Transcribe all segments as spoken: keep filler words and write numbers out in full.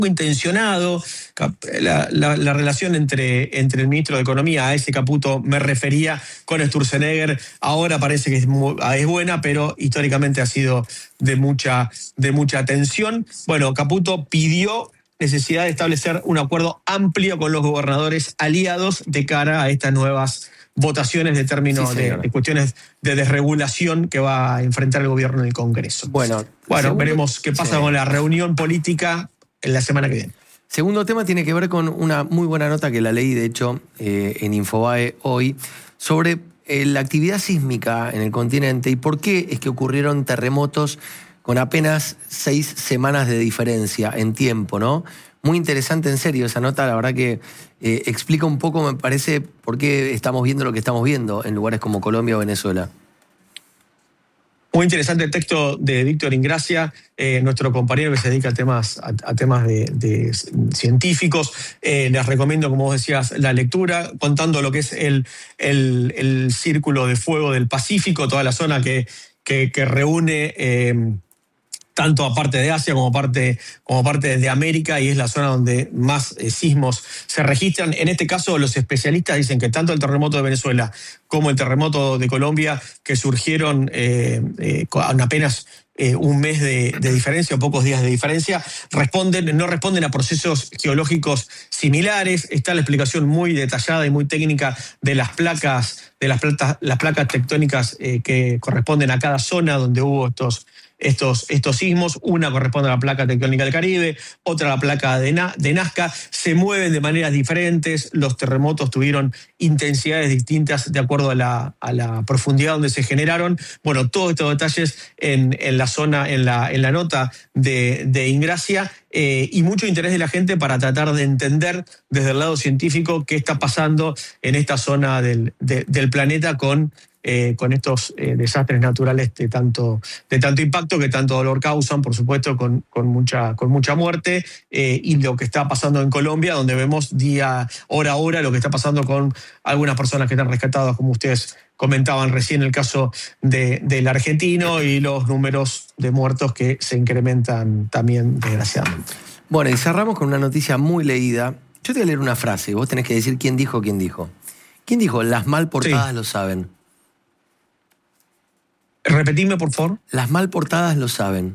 intencionado. La, la, la relación entre, entre el ministro de Economía, a ese Caputo me refería, con Sturzenegger, ahora parece que es, muy, es buena, pero históricamente ha sido de mucha, de mucha tensión. Bueno, Caputo pidió necesidad de establecer un acuerdo amplio con los gobernadores aliados de cara a estas nuevas votaciones de términos sí, de, de cuestiones de desregulación que va a enfrentar el gobierno en el Congreso. Bueno, bueno segundo, veremos qué pasa sí. con la reunión política en la semana que viene. Segundo tema tiene que ver con una muy buena nota que la leí, de hecho, eh, en Infobae hoy, sobre eh, la actividad sísmica en el continente y por qué es que ocurrieron terremotos con apenas seis semanas de diferencia en tiempo, ¿no? Muy interesante, en serio, esa nota, la verdad que eh, explica un poco, me parece, por qué estamos viendo lo que estamos viendo en lugares como Colombia o Venezuela. Muy interesante el texto de Víctor Ingracia, eh, nuestro compañero que se dedica a temas, a, a temas de, de científicos. Eh, les recomiendo, como vos decías, la lectura, contando lo que es el, el, el Círculo de Fuego del Pacífico, toda la zona que, que, que reúne eh, tanto a parte de Asia como parte, como parte de América, y es la zona donde más eh, sismos se registran. En este caso, los especialistas dicen que tanto el terremoto de Venezuela como el terremoto de Colombia, que surgieron eh, eh, con apenas eh, un mes de, de diferencia o pocos días de diferencia, responden, no responden a procesos geológicos similares. Está la explicación muy detallada y muy técnica de las placas, de las placas, las placas tectónicas eh, que corresponden a cada zona donde hubo estos Estos, estos sismos. Una corresponde a la placa tectónica del Caribe, otra a la placa de, Na, de Nazca. Se mueven de maneras diferentes. Los terremotos tuvieron intensidades distintas de acuerdo a la, a la profundidad donde se generaron. Bueno, todos estos detalles en, en la zona, en la, en la nota de, de Ingracia, eh, y mucho interés de la gente para tratar de entender desde el lado científico qué está pasando en esta zona del, de, del planeta con Eh, con estos eh, desastres naturales de tanto, de tanto impacto, que tanto dolor causan, por supuesto, con, con, mucha, con mucha muerte, eh, y lo que está pasando en Colombia, donde vemos día, hora a hora, lo que está pasando con algunas personas que están rescatadas, como ustedes comentaban recién, el caso de, del argentino, y los números de muertos que se incrementan también, desgraciadamente. Bueno, y cerramos con una noticia muy leída. Yo te voy a leer una frase, vos tenés que decir quién dijo, quién dijo. ¿Quién dijo? Las mal portadas sí. lo saben. Repetime, por favor. Las mal portadas lo saben.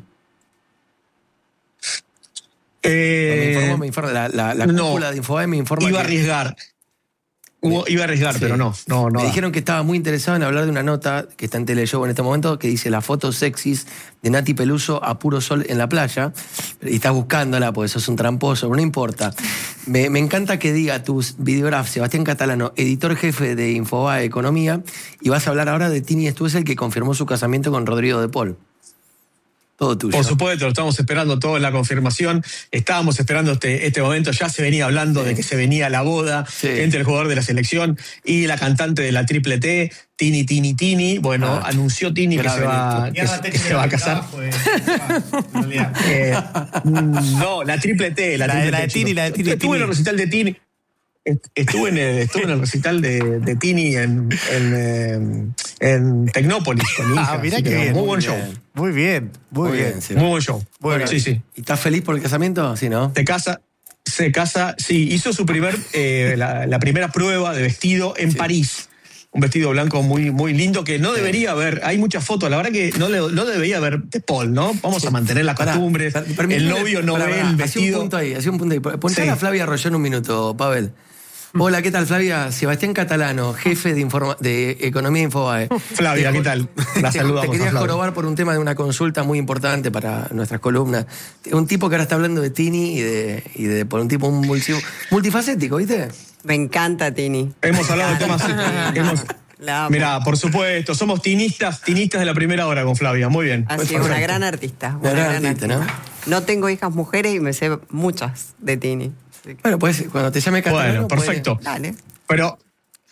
Eh, me informó, me informó, la, la, la cúpula no, de Infobae me informa iba que... a arriesgar. Iba a arriesgar, sí. pero no, no, no. Me dijeron que estaba muy interesado en hablar de una nota que está en Teleshow en este momento, que dice las fotos sexys de Nati Peluso a puro sol en la playa. Y estás buscándola porque sos un tramposo, pero no importa. Me, me encanta que diga tu videógrafo, Sebastián Catalano, editor jefe de Infobae Economía, y vas a hablar ahora de Tini Stoessel, que confirmó su casamiento con Rodrigo de Paul. Todo tuyo. Por supuesto, lo estamos esperando todo, la confirmación. Estábamos esperando este, este momento. Ya se venía hablando sí. de que se venía la boda sí. entre el jugador de la selección y la cantante de la Triple T, Tini, Tini, Tini. Bueno, ah, anunció Tini que se va, que, que, que se va a casar. Fue, eh, no, la Triple T. La, la, triple la T, de Tini, la de Tini. Estuve en el recital de Tini. Estuve en el, estuve en el recital de, de Tini en, en, en Tecnópolis con mi hija. Ah, mirá que bien. Muy buen bien. show. Muy bien, muy, muy bien. bien sí. Muy buen show. Muy bueno, bien. Sí, sí. ¿Y estás feliz por el casamiento? Sí, ¿no? Se casa, se casa, sí, hizo su primer, eh, la, la primera prueba de vestido en sí. París. Un vestido blanco muy, muy lindo que no debería haber. Hay muchas fotos, la verdad que no, le, no debería haber de Paul, ¿no? Vamos sí. a mantener las costumbres. Para, para, el novio no para, ve para, el vestido. Hacía un punto ahí, hacía un punto ahí. Ponte sí. a Flavia Rollón un minuto, Pavel. Hola, ¿qué tal, Flavia? Sebastián Catalano, jefe de, informa de Economía Infobae. Flavia, ¿qué tal? La saludamos. Te quería jorobar por un tema de una consulta muy importante para nuestras columnas. Un tipo que ahora está hablando de Tini y de, y de por un tipo un multi, multifacético, ¿viste? Me encanta Tini. Hemos hablado de temas... hemos, Mirá, por supuesto, somos tinistas, tinistas de la primera hora con Flavia, muy bien. Así es, una gran artista. Una, una gran, gran artista, artista, ¿no? No tengo hijas mujeres y me sé muchas de Tini. Bueno, pues cuando te llame Catalano... Bueno, perfecto. Puede... Dale. Pero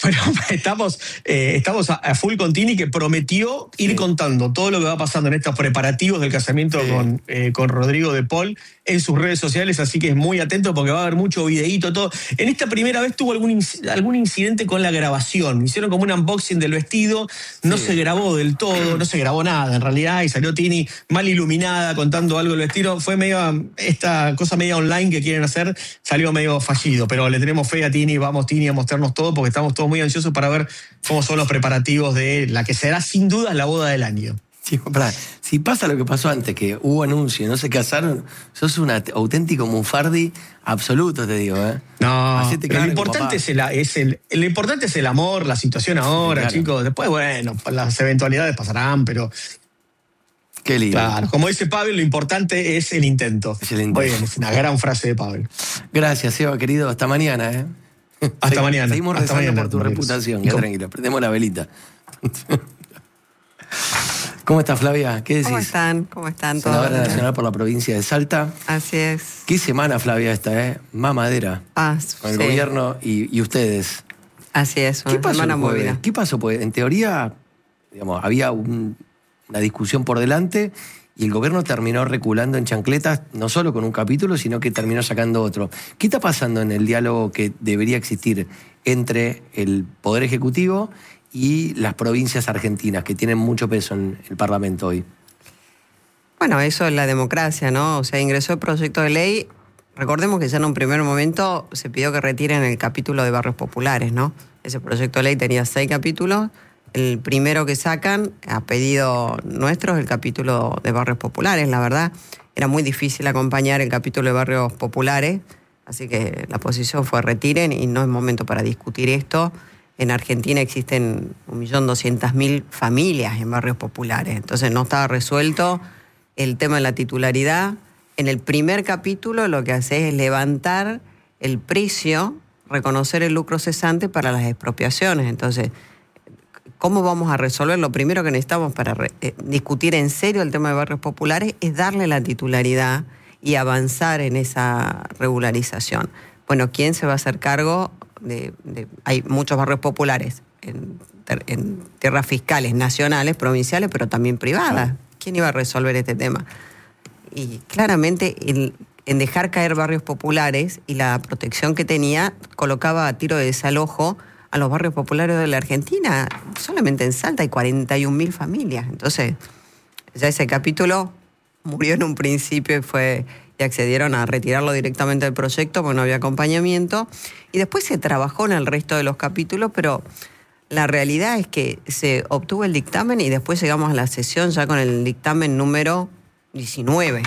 Pero estamos, eh, estamos a, a full con Tini, que prometió ir sí. contando todo lo que va pasando en estos preparativos del casamiento sí. con, eh, con Rodrigo de Paul en sus redes sociales, así que es muy atento porque va a haber mucho videíto, todo. En esta primera vez tuvo algún, algún incidente con la grabación. Hicieron como un unboxing del vestido, no sí. se grabó del todo, no se grabó nada en realidad, y salió Tini mal iluminada contando algo del vestido. Fue medio, esta cosa media online que quieren hacer, salió medio fallido, pero le tenemos fe a Tini, vamos Tini a mostrarnos todo porque estamos todos muy ansiosos para ver cómo son los preparativos de la que será sin duda la boda del año. Sí, para, si pasa lo que pasó antes, que hubo anuncio y no se casaron, sos un auténtico mufardi absoluto, te digo, ¿eh? No, pero lo importante es el, es el, lo importante es el amor, la situación ahora, sí, claro. chicos. Después, bueno, las eventualidades pasarán, pero... Qué lindo. Claro, como dice Pavel, lo importante es el intento. Es el intento. Muy bien, es una gran frase de Pavel. Gracias, Seba, querido. Hasta mañana, ¿eh? Hasta Se, mañana. Seguimos Hasta rezando mañana, por tu María. reputación, ya tranquilo. Prendemos la velita. ¿Cómo estás, Flavia? ¿Qué decís? ¿Cómo están? ¿Cómo están todos? Senadora nacional por la provincia de Salta. Así es. Qué semana, Flavia, esta, ¿eh? Mamadera. Ah, con el sí. gobierno y, y ustedes. Así es, una ¿Qué pasó semana el jueves? movida. ¿Qué pasó? Pues en teoría, digamos, había un, una discusión por delante y el gobierno terminó reculando en chancletas, no solo con un capítulo, sino que terminó sacando otro. ¿Qué está pasando en el diálogo que debería existir entre el Poder Ejecutivo y las provincias argentinas, que tienen mucho peso en el Parlamento hoy? Bueno, eso es la democracia, ¿no? O sea, ingresó el proyecto de ley. Recordemos que ya en un primer momento se pidió que retiren el capítulo de barrios populares, ¿no? Ese proyecto de ley tenía seis capítulos. El primero que sacan, a pedido nuestro, es el capítulo de barrios populares. La verdad, era muy difícil acompañar el capítulo de barrios populares, así que la posición fue retiren y no es momento para discutir esto. En Argentina existen un millón doscientas mil familias en barrios populares, entonces no estaba resuelto el tema de la titularidad. En el primer capítulo lo que hace es levantar el precio, reconocer el lucro cesante para las expropiaciones. Entonces, ¿cómo vamos a resolver? Lo primero que necesitamos para re, eh, discutir en serio el tema de barrios populares es darle la titularidad y avanzar en esa regularización. Bueno, ¿quién se va a hacer cargo? De, de, hay muchos barrios populares en, en tierras fiscales nacionales, provinciales, pero también privadas. ¿Quién iba a resolver este tema? Y claramente el, en dejar caer barrios populares y la protección que tenía, colocaba a tiro de desalojo a los barrios populares de la Argentina. Solamente en Salta hay cuarenta y un mil familias. Entonces, ya ese capítulo murió en un principio y fue... y accedieron a retirarlo directamente del proyecto porque no había acompañamiento. Y después se trabajó en el resto de los capítulos, pero la realidad es que se obtuvo el dictamen y después llegamos a la sesión ya con el dictamen número diecinueve.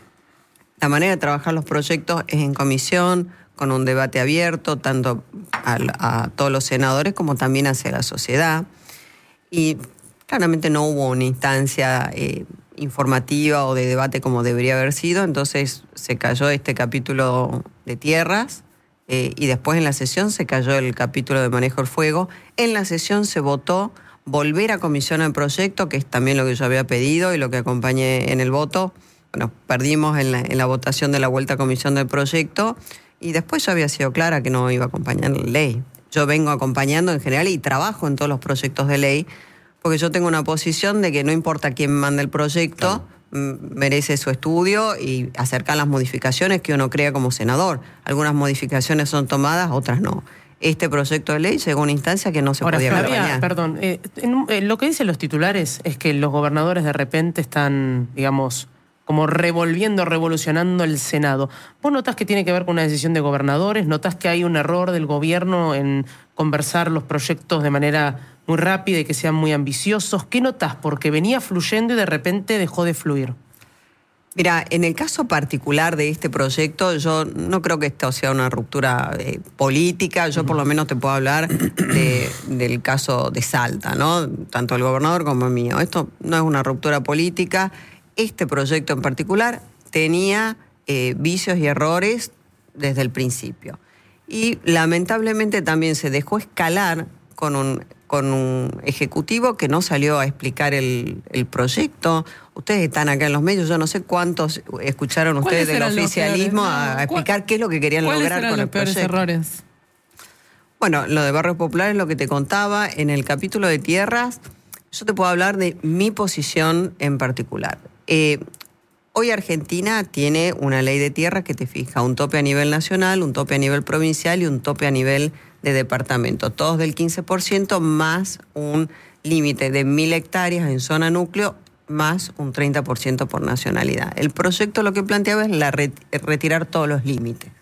La manera de trabajar los proyectos es en comisión, con un debate abierto, tanto a, a todos los senadores como también hacia la sociedad. Y claramente no hubo una instancia eh, informativa o de debate como debería haber sido, entonces se cayó este capítulo de tierras eh, y después en la sesión se cayó el capítulo de manejo del fuego. En la sesión se votó volver a comisión el proyecto, que es también lo que yo había pedido y lo que acompañé en el voto. Bueno, perdimos en la, en la votación de la vuelta a comisión del proyecto y después yo había sido clara que no iba a acompañar la ley. Yo vengo acompañando en general y trabajo en todos los proyectos de ley, porque yo tengo una posición de que no importa quién manda el proyecto, claro, merece su estudio y acercar las modificaciones que uno crea como senador. Algunas modificaciones son tomadas, otras no. Este proyecto de ley llegó a una instancia que no se Ahora, podía Flavia, acompañar. Perdón, eh, en, eh, lo que dicen los titulares es que los gobernadores de repente están, digamos, como revolviendo, revolucionando el Senado. ¿Vos notás que tiene que ver con una decisión de gobernadores? ¿Notás que hay un error del gobierno en conversar los proyectos de manera muy rápida y que sean muy ambiciosos? ¿Qué notás? Porque venía fluyendo y de repente dejó de fluir. Mira, en el caso particular de este proyecto, yo no creo que esto sea una ruptura eh, política. Yo por lo menos te puedo hablar de, del caso de Salta, ¿no? Tanto el gobernador como el mío. Esto no es una ruptura política. Este proyecto en particular tenía eh, vicios y errores desde el principio. Y lamentablemente también se dejó escalar con un, con un ejecutivo que no salió a explicar el, el proyecto. Ustedes están acá en los medios, yo no sé cuántos escucharon ustedes del oficialismo a, a explicar qué es lo que querían lograr con el proyecto. ¿Cuáles eran los peores errores? Bueno, lo de barrios populares, lo que te contaba, en el capítulo de tierras, yo te puedo hablar de mi posición en particular. Eh, hoy Argentina tiene una ley de tierras que te fija un tope a nivel nacional, un tope a nivel provincial y un tope a nivel de departamento, todos del quince por ciento más un límite de mil hectáreas en zona núcleo, más un treinta por ciento por nacionalidad. El proyecto lo que planteaba es la ret- retirar todos los límites.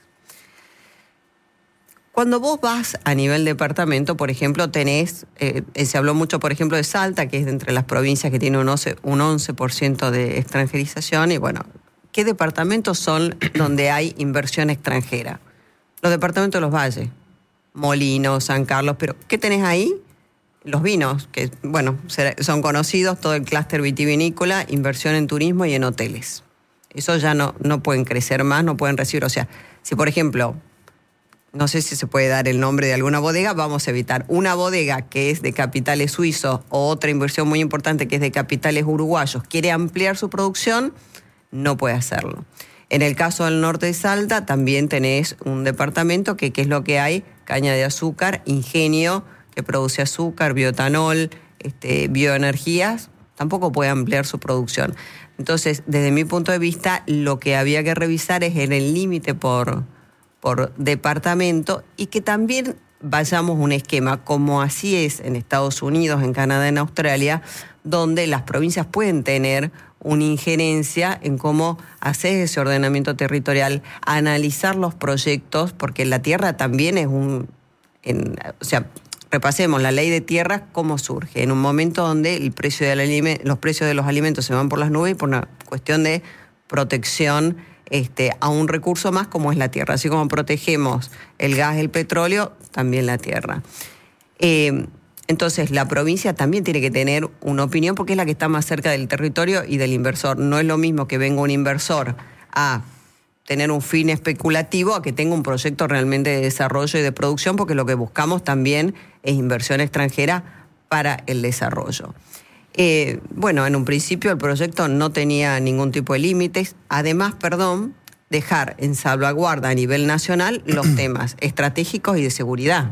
Cuando vos vas a nivel departamento, por ejemplo, tenés, eh, se habló mucho, por ejemplo, de Salta, que es de entre las provincias que tiene un once, un once por ciento de extranjerización, y bueno, ¿qué departamentos son donde hay inversión extranjera? Los departamentos de los valles, Molinos, San Carlos, pero ¿qué tenés ahí? Los vinos, que bueno, son conocidos, todo el clúster vitivinícola, inversión en turismo y en hoteles. Eso ya no, no pueden crecer más, no pueden recibir. O sea, si por ejemplo, no sé si se puede dar el nombre de alguna bodega, vamos a evitar una bodega que es de capitales suizos o otra inversión muy importante que es de capitales uruguayos, quiere ampliar su producción, no puede hacerlo. En el caso del norte de Salta también tenés un departamento que, ¿qué es lo que hay? Caña de azúcar, ingenio, que produce azúcar, bioetanol, este, bioenergías, tampoco puede ampliar su producción. Entonces, desde mi punto de vista, lo que había que revisar es en el límite por, por departamento y que también vayamos un esquema, como así es en Estados Unidos, en Canadá, en Australia, donde las provincias pueden tener una injerencia en cómo hacer ese ordenamiento territorial, analizar los proyectos, porque la tierra también es un... En, o sea, repasemos la ley de tierras, cómo surge. En un momento donde el precio del alime, los precios de los alimentos se van por las nubes por una cuestión de protección este, a un recurso más como es la tierra. Así como protegemos el gas, el petróleo, también la tierra. Eh, entonces, la provincia también tiene que tener una opinión porque es la que está más cerca del territorio y del inversor. No es lo mismo que venga un inversor a tener un fin especulativo a que tenga un proyecto realmente de desarrollo y de producción, porque lo que buscamos también es inversión extranjera para el desarrollo. Eh, bueno, en un principio el proyecto no tenía ningún tipo de límites. Además, perdón, dejar en salvaguarda a nivel nacional los temas estratégicos y de seguridad,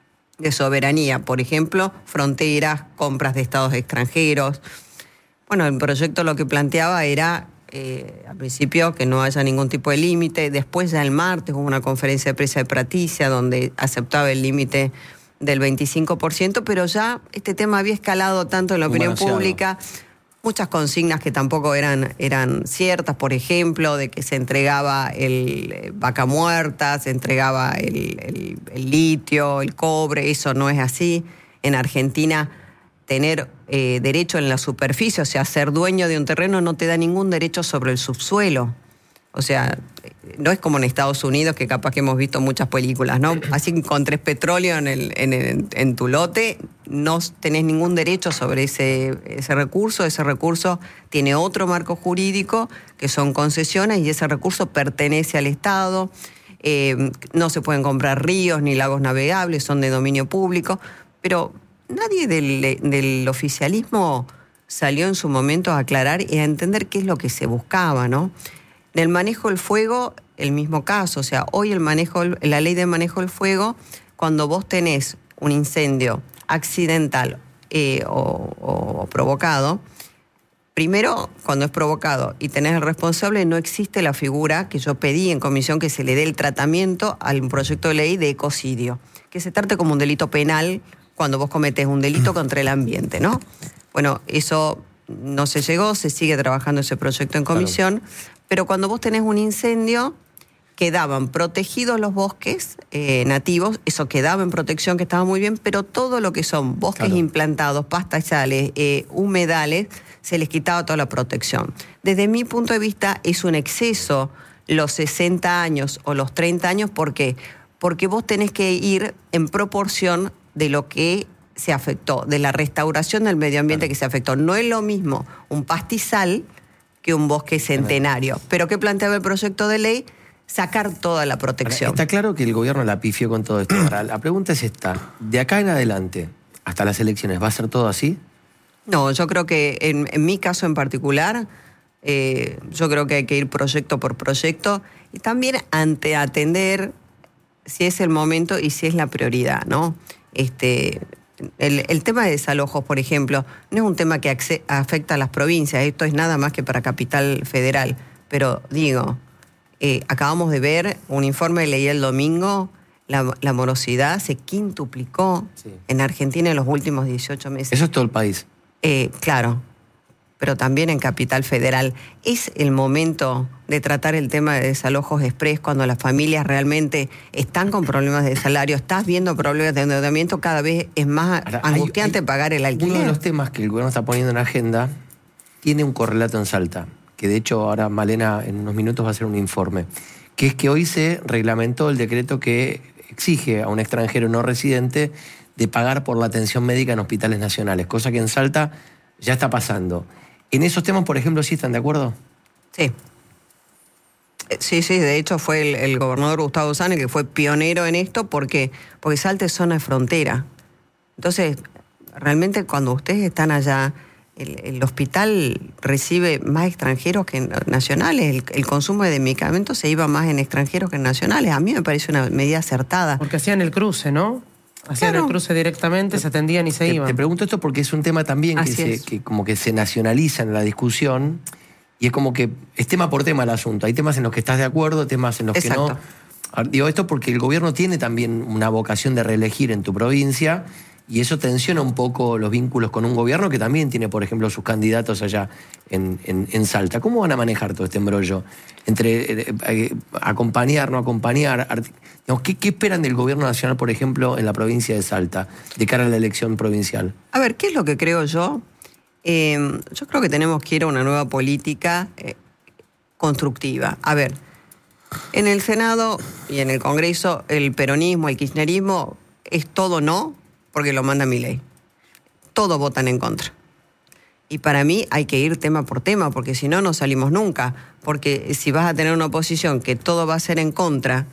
de soberanía. Por ejemplo, fronteras, compras de estados extranjeros. Bueno, el proyecto lo que planteaba era... Eh, al principio que no haya ningún tipo de límite, después ya el martes hubo una conferencia de prensa de Praticia donde aceptaba el límite del veinticinco por ciento, pero ya este tema había escalado tanto en la opinión pública, muchas consignas que tampoco eran, eran ciertas, por ejemplo, de que se entregaba el eh, vaca muerta, se entregaba el, el, el litio, el cobre, eso no es así. En Argentina tener eh, derecho en la superficie, o sea, ser dueño de un terreno no te da ningún derecho sobre el subsuelo. O sea, no es como en Estados Unidos, que capaz que hemos visto muchas películas, ¿no? Así que encontrés petróleo en, el, en, el, en tu lote, no tenés ningún derecho sobre ese, ese recurso. Ese recurso tiene otro marco jurídico, que son concesiones, y ese recurso pertenece al Estado. Eh, no se pueden comprar ríos ni lagos navegables, son de dominio público, pero... Nadie del, del oficialismo salió en su momento a aclarar y a entender qué es lo que se buscaba, ¿no? En el manejo del fuego, el mismo caso. O sea, hoy el manejo, la ley de manejo del fuego, cuando vos tenés un incendio accidental eh, o, o provocado, primero, cuando es provocado y tenés el responsable, no existe la figura que yo pedí en comisión que se le dé el tratamiento al proyecto de ley de ecocidio, que se trate como un delito penal cuando vos cometés un delito contra el ambiente, ¿no? Bueno, eso no se llegó, se sigue trabajando ese proyecto en comisión, claro. Pero cuando vos tenés un incendio, quedaban protegidos los bosques eh, nativos, eso quedaba en protección, que estaba muy bien, pero todo lo que son bosques claro. implantados, pastizales, eh, humedales, se les quitaba toda la protección. Desde mi punto de vista, es un exceso los sesenta años o los treinta años, ¿por qué? Porque vos tenés que ir en proporción de lo que se afectó, de la restauración del medio ambiente claro. que se afectó. No es lo mismo un pastizal que un bosque centenario. Pero ¿qué planteaba el proyecto de ley? Sacar toda la protección. Ahora, está claro que el gobierno la pifió con todo esto. Ahora, la pregunta es esta. De acá en adelante, hasta las elecciones, ¿va a ser todo así? No, yo creo que en, en mi caso en particular, eh, yo creo que hay que ir proyecto por proyecto y también ante atender si es el momento y si es la prioridad, ¿no? Este, el, el tema de desalojos, por ejemplo, no es un tema que afecta a las provincias, esto es nada más que para Capital Federal, pero digo, eh, acabamos de ver un informe, leí el domingo, la, la morosidad se quintuplicó sí. en Argentina en los últimos dieciocho meses. Eso es todo el país. Eh, claro, pero también en Capital Federal. ¿Es el momento de tratar el tema de desalojos express cuando las familias realmente están con problemas de salario? ¿Estás viendo problemas de endeudamiento? Cada vez es más Ahora, angustiante hay, hay pagar el alquiler. Uno de los temas que el gobierno está poniendo en agenda tiene un correlato en Salta, que de hecho ahora Malena en unos minutos va a hacer un informe, que es que hoy se reglamentó el decreto que exige a un extranjero no residente de pagar por la atención médica en hospitales nacionales, cosa que en Salta ya está pasando. ¿En esos temas, por ejemplo, sí están de acuerdo? Sí. Sí, sí, de hecho fue el, el gobernador Gustavo Sanne que fue pionero en esto porque, porque Salta es zona de frontera. Entonces, realmente cuando ustedes están allá, el, el hospital recibe más extranjeros que nacionales. El, el consumo de medicamentos se iba más en extranjeros que en nacionales. A mí me parece una medida acertada. Porque hacían el cruce, ¿no? Hacían claro. el cruce directamente, se atendían y se te, iban. Te pregunto esto porque es un tema también que, se, que como que se nacionaliza en la discusión y es como que es tema por tema el asunto. Hay temas en los que estás de acuerdo, temas en los Exacto. que no. Digo esto porque el gobierno tiene también una vocación de reelegir en tu provincia y eso tensiona un poco los vínculos con un gobierno que también tiene, por ejemplo, sus candidatos allá en, en, en Salta. ¿Cómo van a manejar todo este embrollo? Entre eh, eh, acompañar, no acompañar. Digamos, ¿qué, ¿Qué esperan del gobierno nacional, por ejemplo, en la provincia de Salta, de cara a la elección provincial? A ver, ¿qué es lo que creo yo? Eh, yo creo que tenemos que ir a una nueva política eh, constructiva. A ver, en el Senado y en el Congreso, el peronismo, el kirchnerismo, es todo no, porque lo manda Milei. Todos votan en contra. Y para mí hay que ir tema por tema, porque si no, no salimos nunca. Porque si vas a tener una oposición que todo va a ser en contra,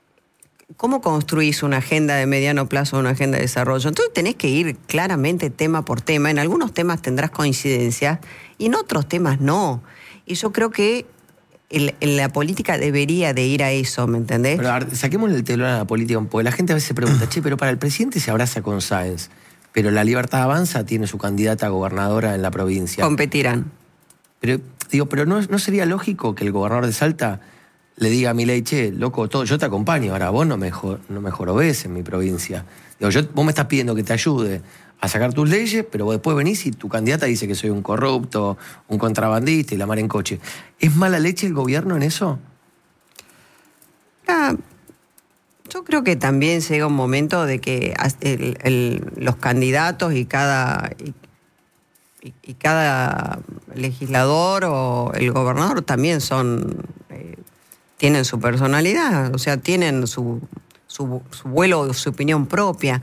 ¿cómo construís una agenda de mediano plazo, una agenda de desarrollo? Entonces tenés que ir claramente tema por tema. En algunos temas tendrás coincidencias y en otros temas no. Y yo creo que el, la política debería de ir a eso, ¿me entendés? Pero a ver, saquemos el telón a la política, porque la gente a veces se pregunta, che, pero para el presidente se abraza con Sáenz, pero La Libertad Avanza tiene su candidata a gobernadora en la provincia. Competirán. Pero, digo, pero ¿no, no sería lógico que el gobernador de Salta le diga a Milei, che, loco, todo, yo te acompaño, ahora vos no me, no me jorobés en mi provincia? Digo, yo, vos me estás pidiendo que te ayude a sacar tus leyes, pero vos después venís y tu candidata dice que soy un corrupto, un contrabandista y la mar en coche. ¿Es mala leche el gobierno en eso? Ah, yo creo que también llega un momento de que el, el, los candidatos y cada... Y, y, y cada legislador o el gobernador también son... Eh, tienen su personalidad, o sea, tienen su, su, su vuelo, su opinión propia.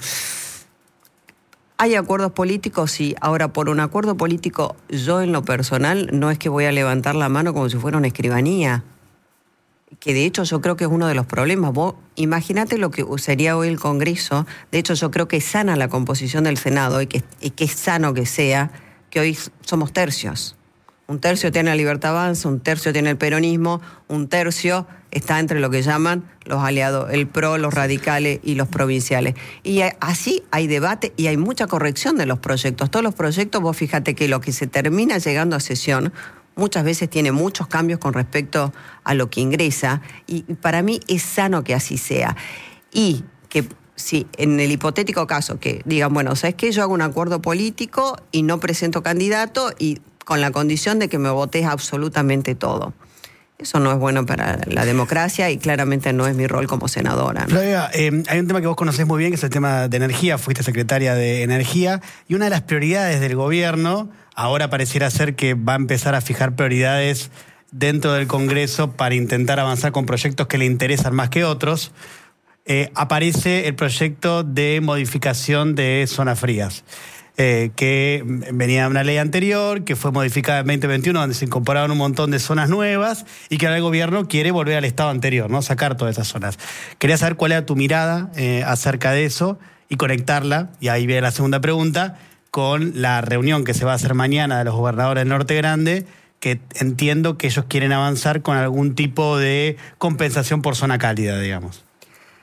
Hay acuerdos políticos, sí. Ahora, por un acuerdo político, yo en lo personal no es que voy a levantar la mano como si fuera una escribanía. Que de hecho yo creo que es uno de los problemas. Vos imagínate lo que sería hoy el Congreso. De hecho yo creo que es sana la composición del Senado y que, y que es sano que sea que hoy somos tercios. Un tercio tiene la Libertad Avanza, un tercio tiene el peronismo, un tercio está entre lo que llaman los aliados, el PRO, los radicales y los provinciales. Y así hay debate y hay mucha corrección de los proyectos. Todos los proyectos, vos fíjate que lo que se termina llegando a sesión muchas veces tiene muchos cambios con respecto a lo que ingresa y para mí es sano que así sea. Y que si en el hipotético caso que digan, bueno, ¿sabes qué? Yo hago un acuerdo político y no presento candidato y con la condición de que me votes absolutamente todo. Eso no es bueno para la democracia y claramente no es mi rol como senadora, ¿no? Flavia, eh, hay un tema que vos conocés muy bien, que es el tema de energía. Fuiste secretaria de Energía y una de las prioridades del gobierno ahora pareciera ser que va a empezar a fijar prioridades dentro del Congreso para intentar avanzar con proyectos que le interesan más que otros. Eh, aparece el proyecto de modificación de zonas frías. Eh, que venía de una ley anterior, que fue modificada en veinte veintiuno, donde se incorporaron un montón de zonas nuevas y que ahora el gobierno quiere volver al estado anterior, ¿no? Sacar todas esas zonas. Quería saber cuál era tu mirada eh, acerca de eso y conectarla, y ahí viene la segunda pregunta, con la reunión que se va a hacer mañana de los gobernadores del Norte Grande, que entiendo que ellos quieren avanzar con algún tipo de compensación por zona cálida, digamos.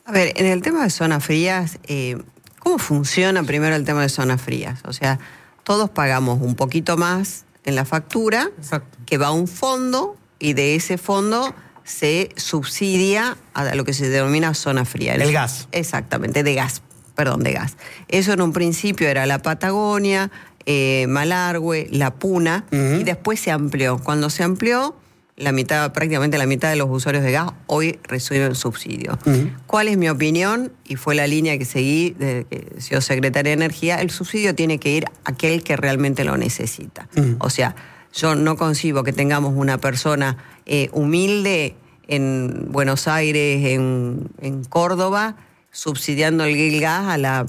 A ver, en el tema de zonas frías, eh, ¿cómo funciona primero el tema de zonas frías? O sea, todos pagamos un poquito más en la factura, Exacto. que va a un fondo, y de ese fondo se subsidia a lo que se denomina zona fría. El gas. Exactamente, de gas, perdón, de gas. Eso en un principio era la Patagonia, eh, Malargüe, La Puna, Uh-huh. y después se amplió. Cuando se amplió, la mitad, prácticamente la mitad de los usuarios de gas hoy reciben subsidio. Uh-huh. ¿Cuál es mi opinión? Y fue la línea que seguí desde que he sido secretaria de Energía. El subsidio tiene que ir a aquel que realmente lo necesita. Uh-huh. O sea, yo no concibo que tengamos una persona eh, humilde en Buenos Aires, en, en Córdoba, subsidiando el gas a la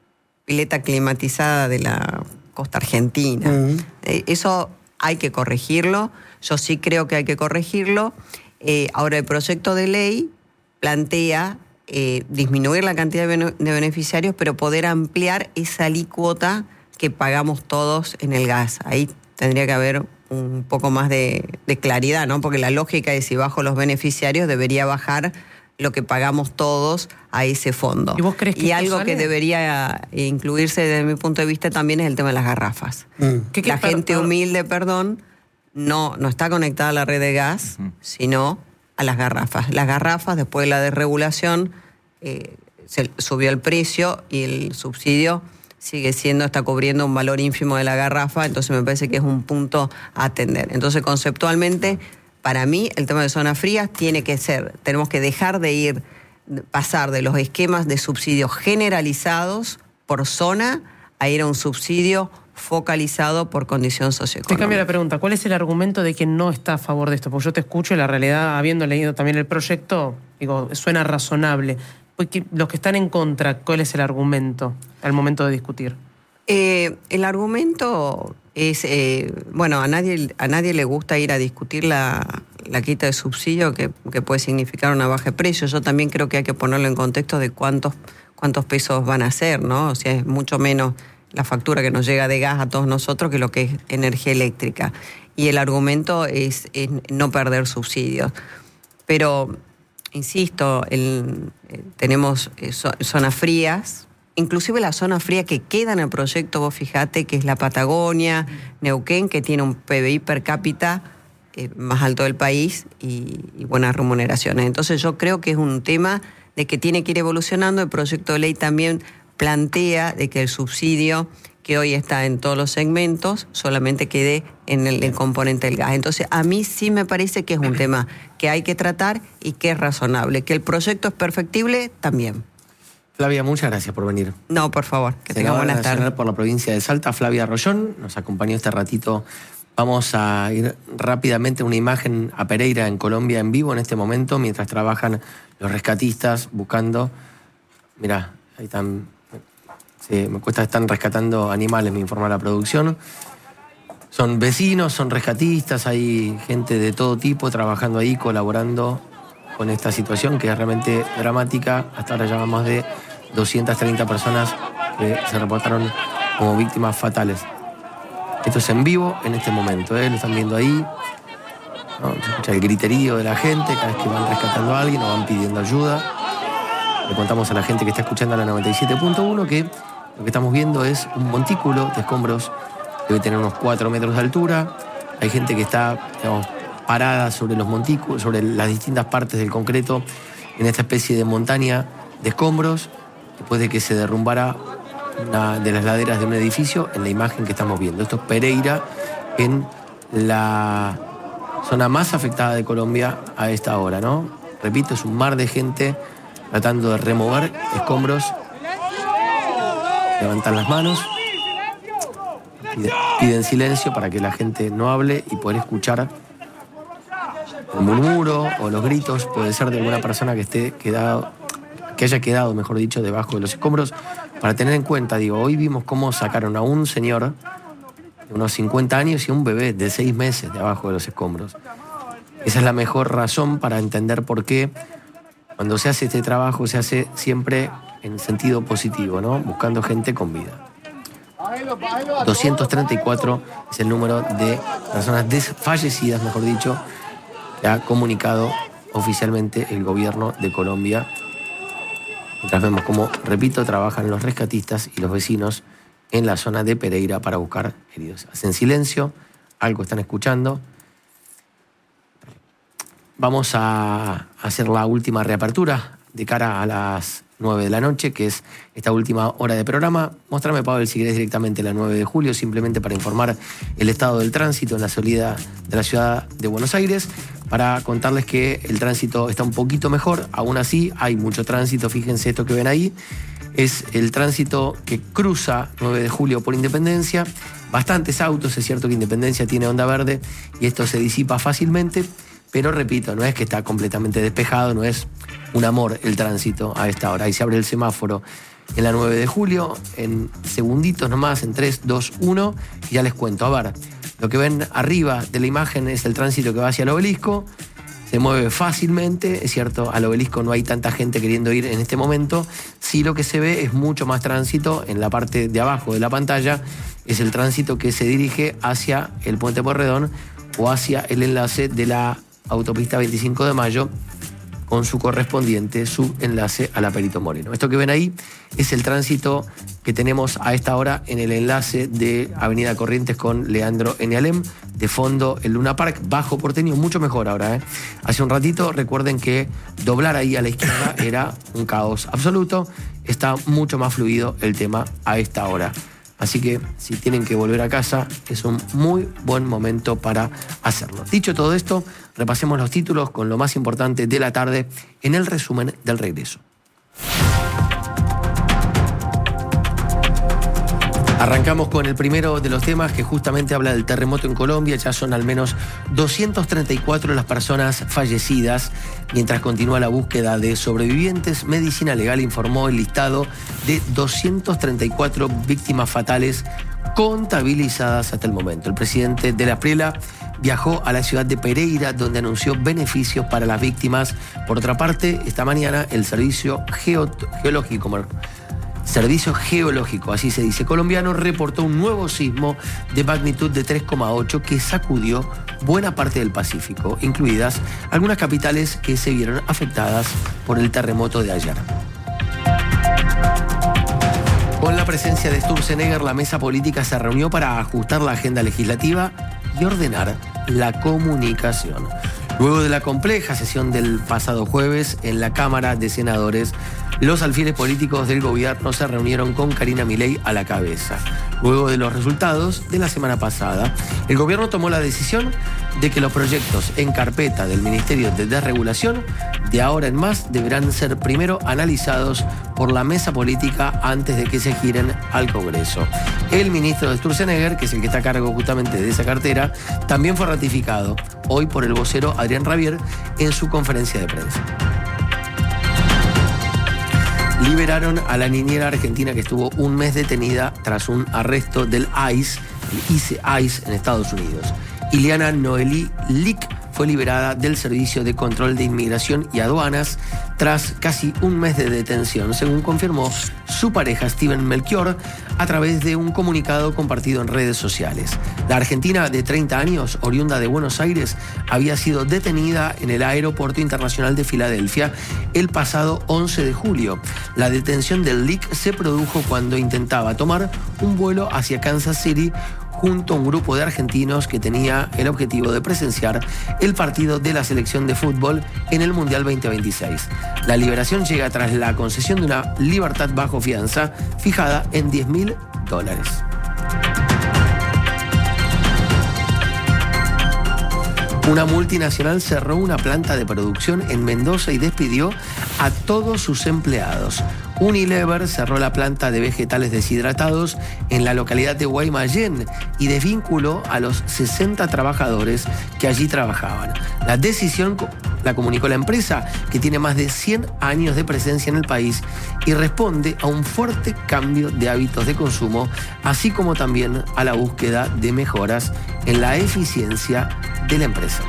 pileta climatizada de la costa argentina. Uh-huh. Eh, eso hay que corregirlo. Yo sí creo que hay que corregirlo. Eh, ahora, el proyecto de ley plantea eh, disminuir la cantidad de, bene- de beneficiarios, pero poder ampliar esa alícuota que pagamos todos en el gas. Ahí tendría que haber un poco más de, de claridad, ¿no? Porque la lógica es si bajo los beneficiarios debería bajar lo que pagamos todos a ese fondo. ¿Y vos crees que y esto algo sale? que debería incluirse desde mi punto de vista también es el tema de las garrafas. Mm. ¿Qué- qué La per- gente per- humilde, perdón, no, no está conectada a la red de gas, Ujú. sino a las garrafas. Las garrafas, después de la desregulación, eh, se subió el precio y el subsidio sigue siendo, está cubriendo un valor ínfimo de la garrafa, entonces me parece que es un punto a atender. Entonces, conceptualmente, para mí, el tema de zonas frías tiene que ser, tenemos que dejar de ir, pasar de los esquemas de subsidios generalizados por zona a ir a un subsidio focalizado por condición Te socioeconómica. cambio la pregunta. ¿Cuál es el argumento de quien no está a favor de esto? Porque yo te escucho y la realidad, habiendo leído también el proyecto, digo, suena razonable. Porque los que están en contra, ¿cuál es el argumento al momento de discutir? Eh, el argumento es, eh, bueno, a nadie, a nadie le gusta ir a discutir la, la quita de subsidio que, que puede significar una baja de precio. Yo también creo que hay que ponerlo en contexto de cuántos, cuántos pesos van a ser, ¿no? O sea, es mucho menos la factura que nos llega de gas a todos nosotros que lo que es energía eléctrica. Y el argumento es, es no perder subsidios. Pero, insisto, el, eh, tenemos eh, zo- zonas frías, inclusive la zona fría que queda en el proyecto, vos fijate, que es la Patagonia, Neuquén, que tiene un P B I per cápita eh, más alto del país y, y buenas remuneraciones. Entonces yo creo que es un tema de que tiene que ir evolucionando. El proyecto de ley también plantea de que el subsidio que hoy está en todos los segmentos solamente quede en el, el componente del gas. Entonces, a mí sí me parece que es un tema que hay que tratar y que es razonable. Que el proyecto es perfectible, también. Flavia, muchas gracias por venir. No, por favor, que tenga Senadora buenas nacional tardes. por la provincia de Salta, Flavia Rollón, nos acompañó este ratito. Vamos a ir rápidamente a una imagen a Pereira, en Colombia, en vivo en este momento, mientras trabajan los rescatistas buscando... Mirá, ahí están... Sí, me cuesta, están rescatando animales, me informa la producción. Son vecinos, son rescatistas, hay gente de todo tipo trabajando ahí, colaborando con esta situación que es realmente dramática. Hasta ahora ya van más de doscientas treinta personas que se reportaron como víctimas fatales. Esto es en vivo en este momento, ¿eh? Lo están viendo ahí. ¿No? Se escucha el griterío de la gente cada vez que van rescatando a alguien o van pidiendo ayuda. Le contamos a la gente que está escuchando a la noventa y siete punto uno que lo que estamos viendo es un montículo de escombros, debe tener unos cuatro metros de altura. Hay gente que está, digamos, parada sobre los montículos, sobre las distintas partes del concreto, en esta especie de montaña de escombros, después de que se derrumbara una de las laderas de un edificio, en la imagen que estamos viendo. Esto es Pereira, en la zona más afectada de Colombia a esta hora, ¿no? Repito, es un mar de gente tratando de remover escombros. Levantan las manos, piden, piden silencio para que la gente no hable y poder escuchar el murmuro o los gritos. Puede ser de alguna persona que esté quedado, que haya quedado, mejor dicho, debajo de los escombros. Para tener en cuenta, digo, hoy vimos cómo sacaron a un señor de unos cincuenta años y a un bebé de seis meses de abajo de los escombros. Esa es la mejor razón para entender por qué cuando se hace este trabajo se hace siempre en sentido positivo, ¿no? Buscando gente con vida. doscientos treinta y cuatro es el número de personas desfallecidas, mejor dicho, que ha comunicado oficialmente el gobierno de Colombia. Mientras vemos cómo, repito, trabajan los rescatistas y los vecinos en la zona de Pereira para buscar heridos. Hacen silencio, algo están escuchando. Vamos a hacer la última reapertura de cara a las nueve de la noche, que es esta última hora de programa. Mostrame, Pavel, si querés directamente la nueve de julio, simplemente para informar el estado del tránsito en la salida de la ciudad de Buenos Aires, para contarles que el tránsito está un poquito mejor. Aún así, hay mucho tránsito. Fíjense esto que ven ahí. Es el tránsito que cruza nueve de julio por Independencia. Bastantes autos, es cierto que Independencia tiene onda verde y esto se disipa fácilmente, pero repito, no es que está completamente despejado, no es un amor el tránsito a esta hora. Ahí se abre el semáforo en la nueve de julio, en segunditos nomás, en tres, dos, uno, y ya les cuento. A ver, lo que ven arriba de la imagen es el tránsito que va hacia el Obelisco. Se mueve fácilmente, es cierto, al Obelisco no hay tanta gente queriendo ir en este momento. Sí, lo que se ve es mucho más tránsito en la parte de abajo de la pantalla. Es el tránsito que se dirige hacia el Puente Pueyrredón o hacia el enlace de la autopista veinticinco de mayo, con su correspondiente subenlace a la Perito Moreno. Esto que ven ahí es el tránsito que tenemos a esta hora en el enlace de Avenida Corrientes con Leandro N. Alem. De fondo el Luna Park, bajo Porteño, mucho mejor ahora. ¿eh? Hace un ratito, recuerden que doblar ahí a la izquierda era un caos absoluto. Está mucho más fluido el tema a esta hora. Así que si tienen que volver a casa, es un muy buen momento para hacerlo. Dicho todo esto, repasemos los títulos con lo más importante de la tarde en el resumen del regreso. Arrancamos con el primero de los temas que justamente habla del terremoto en Colombia. Ya son al menos doscientas treinta y cuatro las personas fallecidas, mientras continúa la búsqueda de sobrevivientes. Medicina Legal informó el listado de doscientas treinta y cuatro víctimas fatales contabilizadas hasta el momento. El presidente de la Espriela viajó a la ciudad de Pereira, donde anunció beneficios para las víctimas. Por otra parte, esta mañana el Servicio Geo- Geológico Servicio Geológico, así se dice, colombiano, reportó un nuevo sismo de magnitud de tres coma ocho que sacudió buena parte del Pacífico, incluidas algunas capitales que se vieron afectadas por el terremoto de ayer. Con la presencia de Sturzenegger, la mesa política se reunió para ajustar la agenda legislativa y ordenar la comunicación. Luego de la compleja sesión del pasado jueves en la Cámara de Senadores, los alfiles políticos del gobierno se reunieron con Karina Milei a la cabeza. Luego de los resultados de la semana pasada, el gobierno tomó la decisión de que los proyectos en carpeta del Ministerio de Desregulación de ahora en más deberán ser primero analizados por la mesa política antes de que se giren al Congreso. El ministro de Sturzenegger, que es el que está a cargo justamente de esa cartera, también fue ratificado hoy por el vocero Adrián Rabier en su conferencia de prensa. Liberaron a la niñera argentina que estuvo un mes detenida tras un arresto del I C E, el I C E I C E en Estados Unidos. Ileana Noelí Lick fue liberada del Servicio de Control de Inmigración y Aduanas tras casi un mes de detención, según confirmó su pareja Steven Melchior a través de un comunicado compartido en redes sociales. La argentina de treinta años, oriunda de Buenos Aires, había sido detenida en el Aeropuerto Internacional de Filadelfia el pasado once de julio. La detención del Lick se produjo cuando intentaba tomar un vuelo hacia Kansas City junto a un grupo de argentinos que tenía el objetivo de presenciar el partido de la selección de fútbol en el Mundial veinte veintiséis. La liberación llega tras la concesión de una libertad bajo fianza fijada en diez mil dólares. Una multinacional cerró una planta de producción en Mendoza y despidió a todos sus empleados. Unilever cerró la planta de vegetales deshidratados en la localidad de Guaymallén y desvinculó a los sesenta trabajadores que allí trabajaban. La decisión la comunicó la empresa, que tiene más de cien años de presencia en el país y responde a un fuerte cambio de hábitos de consumo, así como también a la búsqueda de mejoras en la eficiencia de la empresa.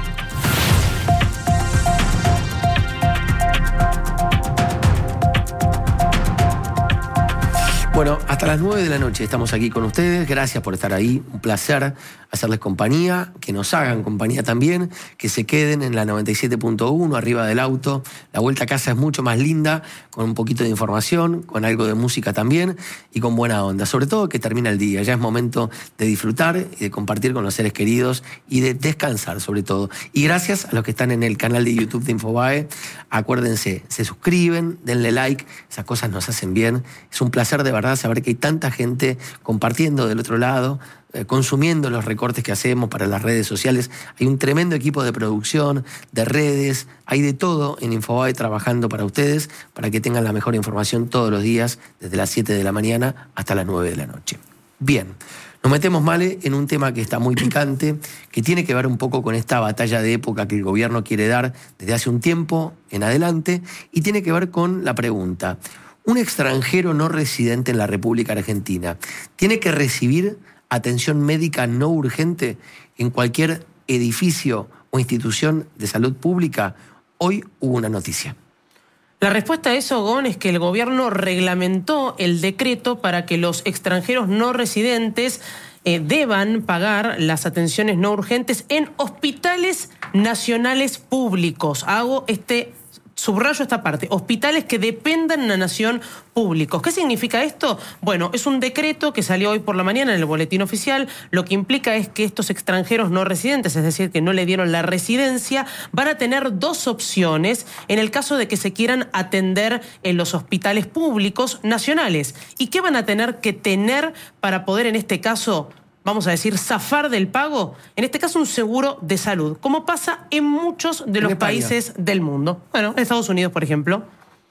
Bueno, hasta las nueve de la noche estamos aquí con ustedes. Gracias por estar ahí. Un placer hacerles compañía, que nos hagan compañía también, que se queden en la noventa y siete punto uno, arriba del auto. La vuelta a casa es mucho más linda, con un poquito de información, con algo de música también y con buena onda. Sobre todo que termina el día. Ya es momento de disfrutar y de compartir con los seres queridos y de descansar sobre todo. Y gracias a los que están en el canal de YouTube de Infobae. Acuérdense, se suscriben, denle like, esas cosas nos hacen bien. Es un placer de verdad saber que hay tanta gente compartiendo del otro lado, eh, consumiendo los recortes que hacemos para las redes sociales. Hay un tremendo equipo de producción, de redes, hay de todo en Infobae trabajando para ustedes, para que tengan la mejor información todos los días, desde las siete de la mañana hasta las nueve de la noche. Bien, nos metemos, Male, en un tema que está muy picante, que tiene que ver un poco con esta batalla de época que el gobierno quiere dar desde hace un tiempo en adelante, y tiene que ver con la pregunta: un extranjero no residente en la República Argentina tiene que recibir atención médica no urgente en cualquier edificio o institución de salud pública. Hoy hubo una noticia. La respuesta a eso, Gon, es que el gobierno reglamentó el decreto para que los extranjeros no residentes eh, deban pagar las atenciones no urgentes en hospitales nacionales públicos. Hago este... Subrayo esta parte: hospitales que dependan de la nación públicos. ¿Qué significa esto? Bueno, es un decreto que salió hoy por la mañana en el boletín oficial. Lo que implica es que estos extranjeros no residentes, es decir, que no le dieron la residencia, van a tener dos opciones en el caso de que se quieran atender en los hospitales públicos nacionales. ¿Y qué van a tener que tener para poder, en este caso, vamos a decir, zafar del pago? En este caso, un seguro de salud, como pasa en muchos de los países del mundo. Bueno, en Estados Unidos, por ejemplo,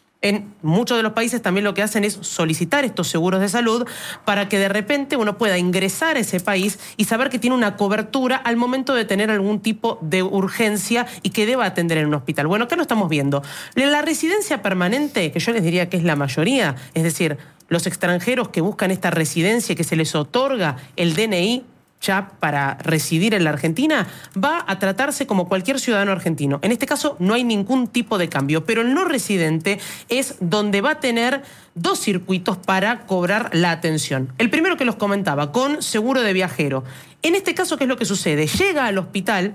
en muchos de los países también lo que hacen es solicitar estos seguros de salud para que de repente uno pueda ingresar a ese país y saber que tiene una cobertura al momento de tener algún tipo de urgencia y que deba atender en un hospital. Bueno, acá lo estamos viendo. La residencia permanente, que yo les diría que es la mayoría, es decir, los extranjeros que buscan esta residencia, que se les otorga el D N I ya para residir en la Argentina, va a tratarse como cualquier ciudadano argentino. En este caso no hay ningún tipo de cambio, pero el no residente es donde va a tener dos circuitos para cobrar la atención. El primero que los comentaba, con seguro de viajero. En este caso, ¿qué es lo que sucede? Llega al hospital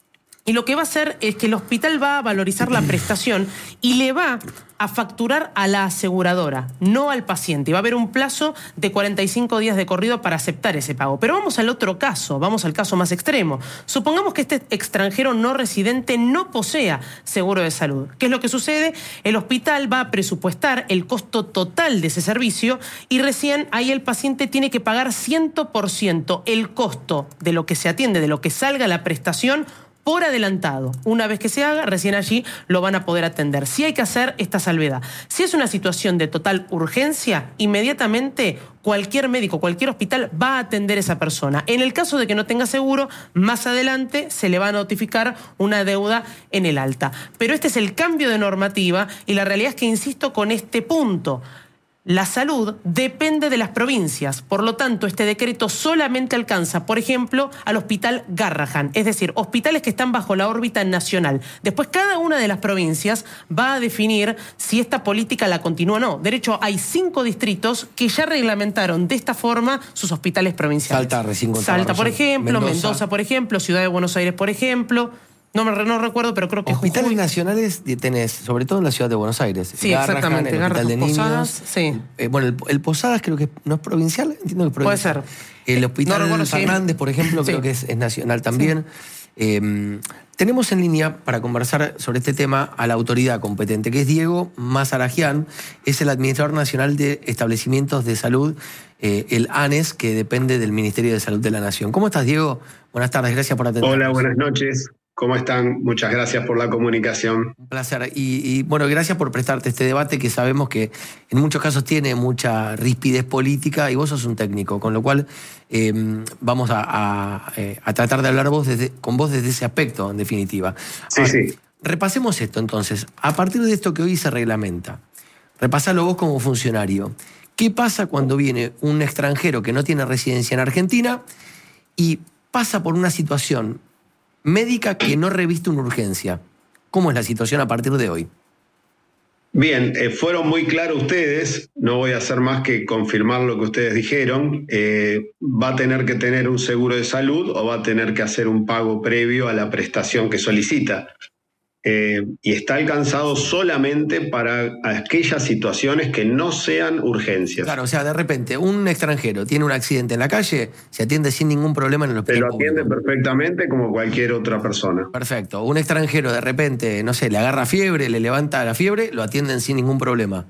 y lo que va a hacer es que el hospital va a valorizar la prestación y le va a facturar a la aseguradora, no al paciente. Va a haber un plazo de cuarenta y cinco días de corrido para aceptar ese pago. Pero vamos al otro caso, vamos al caso más extremo. Supongamos que este extranjero no residente no posea seguro de salud. ¿Qué es lo que sucede? El hospital va a presupuestar el costo total de ese servicio y recién ahí el paciente tiene que pagar cien por ciento el costo de lo que se atiende, de lo que salga la prestación, por adelantado. Una vez que se haga, recién allí lo van a poder atender. Sí hay que hacer esta salvedad. Si es una situación de total urgencia, inmediatamente cualquier médico, cualquier hospital va a atender a esa persona. En el caso de que no tenga seguro, más adelante se le va a notificar una deuda en el alta. Pero este es el cambio de normativa y la realidad es que insisto con este punto. La salud depende de las provincias, por lo tanto, este decreto solamente alcanza, por ejemplo, al Hospital Garrahan, es decir, hospitales que están bajo la órbita nacional. Después, cada una de las provincias va a definir si esta política la continúa o no. De hecho, hay cinco distritos que ya reglamentaron de esta forma sus hospitales provinciales. Salta, recién Salta, por ejemplo, Mendoza. Mendoza, por ejemplo, Ciudad de Buenos Aires, por ejemplo. No, me, no recuerdo, pero creo que hospitales Jujuy. nacionales tenés, sobre todo en la ciudad de Buenos Aires. Sí, Garrahan, exactamente. el Hospital de Niños. Posadas, sí. Eh, bueno, el, el Posadas creo que no es provincial, entiendo que es provincial. Puede ser. El Hospital no recuerdo, Fernández, sí. por ejemplo, Sí. creo que es, es nacional también. Sí. Eh, tenemos en línea para conversar sobre este tema a la autoridad competente, que es Diego Mazarajian, es el administrador nacional de establecimientos de salud, eh, el ANES, que depende del Ministerio de Salud de la Nación. ¿Cómo estás, Diego? Buenas tardes, gracias por atendernos. Hola, buenas noches. ¿Cómo están? Muchas gracias por la comunicación. Un placer. Y, y bueno, gracias por prestarte este debate que sabemos que en muchos casos tiene mucha rispidez política y vos sos un técnico, con lo cual eh, vamos a, a, a tratar de hablar vos desde, con vos desde ese aspecto, en definitiva. Sí, Ahora, sí. Repasemos esto entonces. A partir de esto que hoy se reglamenta, repasalo vos como funcionario. ¿Qué pasa cuando viene un extranjero que no tiene residencia en Argentina y pasa por una situación médica que no reviste una urgencia? ¿Cómo es la situación a partir de hoy? Bien, eh, fueron muy claros ustedes, no voy a hacer más que confirmar lo que ustedes dijeron. Eh, va a tener que tener un seguro de salud o va a tener que hacer un pago previo a la prestación que solicita. Eh, y está alcanzado solamente para aquellas situaciones que no sean urgencias. Claro, o sea, de repente, un extranjero tiene un accidente en la calle, se atiende sin ningún problema en el hospital Se lo atiende público. perfectamente como cualquier otra persona. Perfecto. Un extranjero de repente, no sé, le agarra fiebre, le levanta la fiebre, lo atienden sin ningún problema.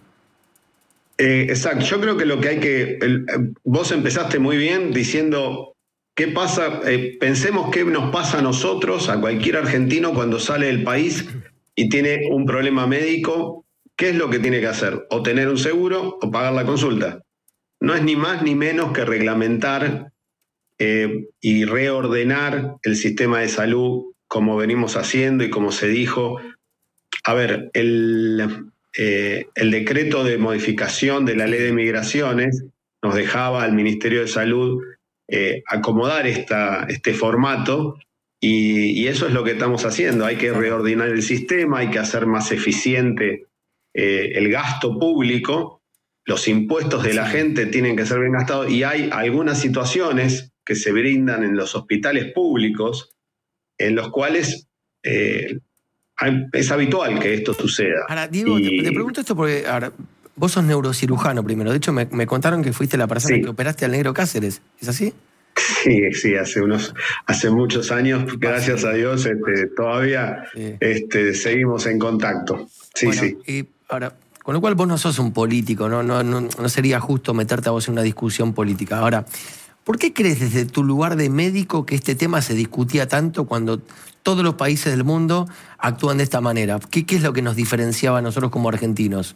Eh, exacto, yo creo que lo que hay que... El, vos empezaste muy bien diciendo... ¿Qué pasa? Eh, pensemos qué nos pasa a nosotros, a cualquier argentino cuando sale del país y tiene un problema médico. ¿Qué es lo que tiene que hacer? O tener un seguro o pagar la consulta. No es ni más ni menos que reglamentar eh, y reordenar el sistema de salud como venimos haciendo y como se dijo. A ver, el, eh, el decreto de modificación de la ley de migraciones nos dejaba al Ministerio de Salud Eh, acomodar esta, este formato y, y eso es lo que estamos haciendo. Hay que reordenar el sistema, hay que hacer más eficiente eh, el gasto público, los impuestos de la gente tienen que ser bien gastados y hay algunas situaciones que se brindan en los hospitales públicos en los cuales eh, hay, es habitual que esto suceda. Ahora, Diego, y... te, te pregunto esto porque ahora, vos sos neurocirujano primero. De hecho, me, me contaron que fuiste la persona Sí. que operaste al Negro Cáceres. ¿Es así? Sí, sí, hace unos, hace muchos años, gracias a Dios, este, todavía Sí. este, seguimos en contacto. Sí, Bueno, sí. y ahora, con lo cual vos no sos un político, ¿no? No, no, no sería justo meterte a vos en una discusión política. Ahora, ¿por qué crees desde tu lugar de médico que este tema se discutía tanto cuando todos los países del mundo actúan de esta manera? ¿Qué, qué es lo que nos diferenciaba a nosotros como argentinos?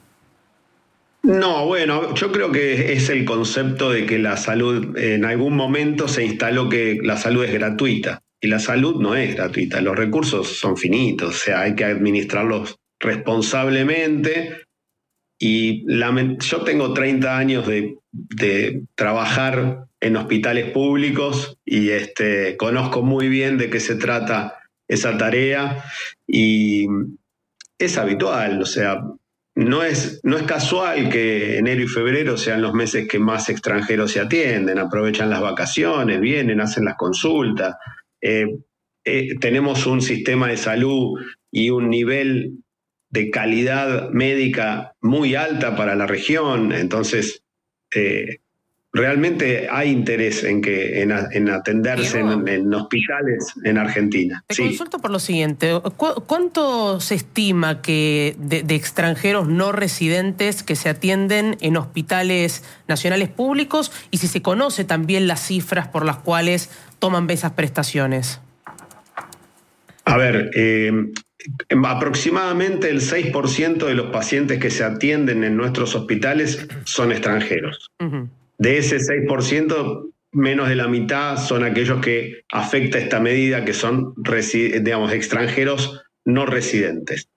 No, bueno, yo creo que es el concepto de que la salud, en algún momento se instaló que la salud es gratuita y la salud no es gratuita, los recursos son finitos, o sea, hay que administrarlos responsablemente y lament- yo tengo treinta años de, de trabajar en hospitales públicos y este, conozco muy bien de qué se trata esa tarea y es habitual, o sea, no es, no es casual que enero y febrero sean los meses que más extranjeros se atienden, aprovechan las vacaciones, vienen, hacen las consultas. Eh, eh, tenemos un sistema de salud y un nivel de calidad médica muy alta para la región, entonces eh, realmente hay interés en, que, en, en atenderse en, en hospitales en Argentina. Te Sí. consulto por lo siguiente. ¿Cu- ¿Cuánto se estima que de, de extranjeros no residentes que se atienden en hospitales nacionales públicos y si se conoce también las cifras por las cuales toman esas prestaciones? A ver, eh, aproximadamente el seis por ciento de los pacientes que se atienden en nuestros hospitales son extranjeros. Uh-huh. De ese seis por ciento, menos de la mitad son aquellos que afecta esta medida, que son, digamos, extranjeros no residentes.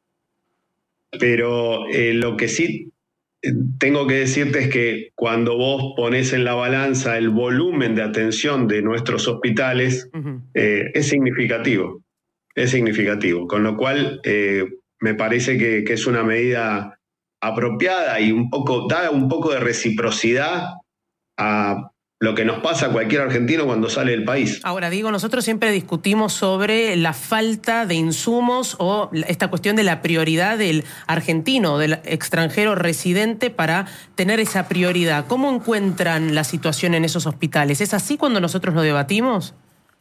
Pero eh, lo que sí tengo que decirte es que cuando vos ponés en la balanza el volumen de atención de nuestros hospitales, Uh-huh. eh, es significativo, es significativo. Con lo cual, eh, me parece que, que es una medida apropiada y un poco, da un poco de reciprocidad a lo que nos pasa a cualquier argentino cuando sale del país. Ahora, digo, nosotros siempre discutimos sobre la falta de insumos o esta cuestión de la prioridad del argentino, del extranjero residente para tener esa prioridad. ¿Cómo encuentran la situación en esos hospitales? ¿Es así cuando nosotros lo debatimos?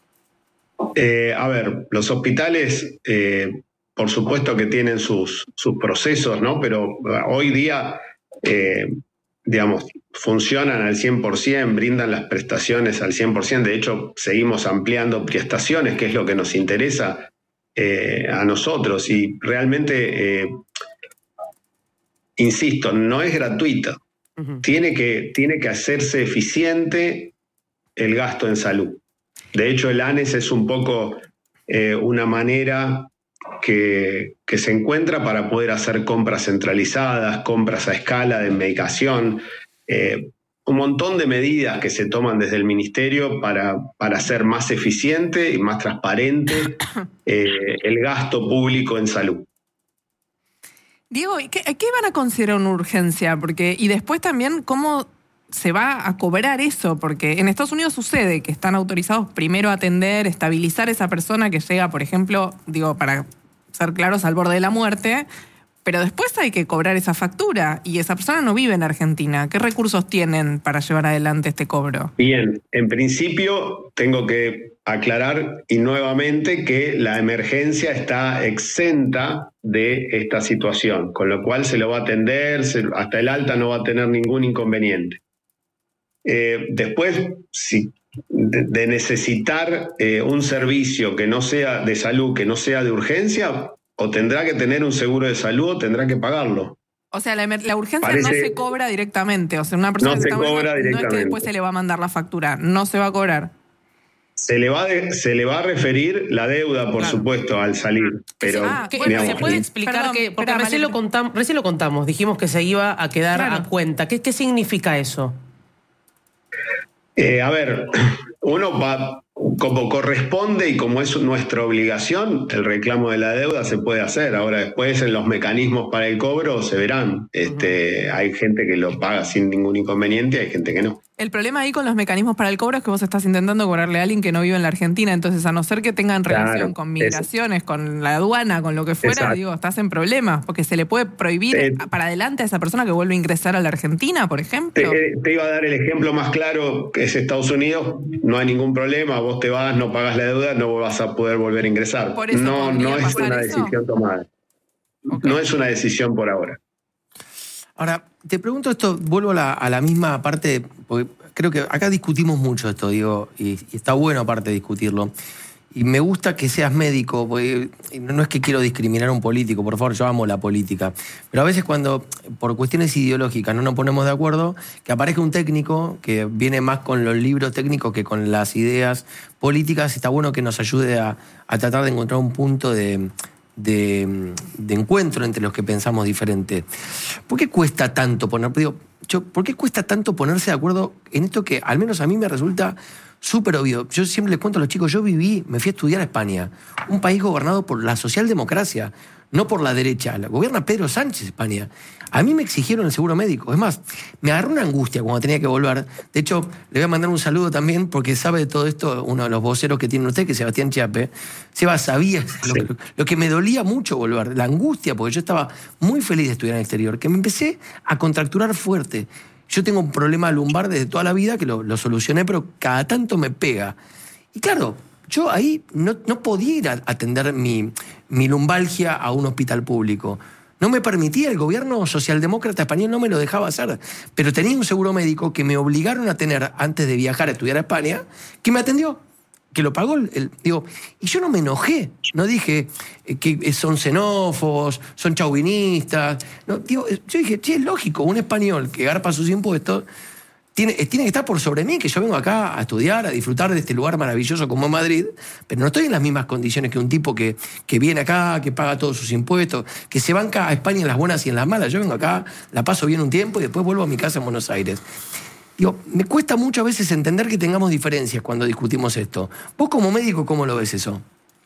Eh, a ver, los hospitales, eh, por supuesto que tienen sus, sus procesos, ¿no? Pero hoy día, eh, digamos, funcionan al cien por ciento, brindan las prestaciones al cien por ciento. De hecho, seguimos ampliando prestaciones, que es lo que nos interesa eh, a nosotros. Y realmente, eh, insisto, no es gratuito. Uh-huh. Tiene que, tiene que hacerse eficiente el gasto en salud. De hecho, el ANES es un poco eh, una manera que, que se encuentra para poder hacer compras centralizadas, compras a escala de medicación, eh, un montón de medidas que se toman desde el Ministerio para, para hacer más eficiente y más transparente eh, el gasto público en salud. Diego, ¿qué, ¿qué van a considerar una urgencia? Porque, y después también, ¿cómo se va a cobrar eso? Porque en Estados Unidos sucede que están autorizados primero a atender, estabilizar a esa persona que llega, por ejemplo, digo, para ser claros, al borde de la muerte, pero después hay que cobrar esa factura y esa persona no vive en Argentina. ¿Qué recursos tienen para llevar adelante este cobro? Bien, en principio tengo que aclarar y nuevamente que la emergencia está exenta de esta situación, con lo cual se lo va a atender, se, hasta el alta no va a tener ningún inconveniente. Eh, después, si de, de necesitar eh, un servicio que no sea de salud, que no sea de urgencia, o tendrá que tener un seguro de salud o tendrá que pagarlo. O sea, la, la urgencia Parece, no se cobra directamente. O sea, una persona no que se está cobra muriendo, no es que directamente. después se le va a mandar la factura, no se va a cobrar. Se le va, de, se le va a referir la deuda, por Claro. supuesto, al salir. Pero, Ah, ¿Qué- bueno, ¿Se puede explicar Perdón, que, porque espera, recién lo, Valeria. contam- recién lo contamos, dijimos que se iba a quedar Claro. a cuenta. ¿Qué, qué significa eso? Eh, a ver, uno va, como corresponde y como es nuestra obligación, el reclamo de la deuda se puede hacer. Ahora después en los mecanismos para el cobro se verán. Este, uh-huh. Hay gente que lo paga sin ningún inconveniente y hay gente que no. El problema ahí con los mecanismos para el cobro es que vos estás intentando cobrarle a alguien que no vive en la Argentina, entonces a no ser que tengan relación Claro, con migraciones, eso. Con la aduana, con lo que fuera, Exacto. digo, estás en problemas, porque se le puede prohibir Eh, para adelante a esa persona que vuelve a ingresar a la Argentina, por ejemplo. Te, te iba a dar el ejemplo más claro, que es Estados Unidos, no hay ningún problema, vos te vas, no pagas la deuda, no vas a poder volver a ingresar. Por eso no no es pasar una eso. decisión tomada. Okay. No es una decisión por ahora. Ahora, te pregunto esto, vuelvo a la, a la misma parte, porque creo que acá discutimos mucho esto, digo, y, y está bueno aparte discutirlo. Y me gusta que seas médico, porque no es que quiero discriminar a un político, por favor, yo amo la política. Pero a veces cuando, por cuestiones ideológicas, no nos ponemos de acuerdo, que aparezca un técnico que viene más con los libros técnicos que con las ideas políticas, está bueno que nos ayude a, a tratar de encontrar un punto de... De, de encuentro entre los que pensamos diferente. ¿Por qué cuesta tanto poner, digo, yo, ¿por qué cuesta tanto ponerse de acuerdo en esto que al menos a mí me resulta súper obvio? Yo siempre les cuento a los chicos, yo viví, me fui a estudiar a España, un país gobernado por la socialdemocracia, no por la derecha. La gobierna Pedro Sánchez, España. A mí me exigieron el seguro médico. Es más, me agarró una angustia cuando tenía que volver. De hecho, le voy a mandar un saludo también, porque sabe de todo esto uno de los voceros que tiene usted, que es Sebastián Chiappe. Seba sabía sí. lo, lo que me dolía mucho volver, la angustia, porque yo estaba muy feliz de estudiar en el exterior, que me empecé a contracturar fuerte. Yo tengo un problema lumbar desde toda la vida, que lo, lo solucioné, pero cada tanto me pega. Y claro, yo ahí no, no podía ir a atender mi, mi lumbalgia a un hospital público. No me permitía, el gobierno socialdemócrata español no me lo dejaba hacer. Pero tenía un seguro médico que me obligaron a tener antes de viajar a estudiar a España, que me atendió, que lo pagó. El, el, digo, y yo no me enojé, no dije eh, que son xenófobos, son chauvinistas. No, digo, yo dije, che, es lógico, un español que garpa sus impuestos Tiene, tiene que estar por sobre mí, que yo vengo acá a estudiar, a disfrutar de este lugar maravilloso como Madrid, pero no estoy en las mismas condiciones que un tipo que, que viene acá, que paga todos sus impuestos, que se banca a España en las buenas y en las malas. Yo vengo acá, la paso bien un tiempo y después vuelvo a mi casa en Buenos Aires. Digo, me cuesta mucho a veces entender que tengamos diferencias cuando discutimos esto. Vos como médico, ¿cómo lo ves eso?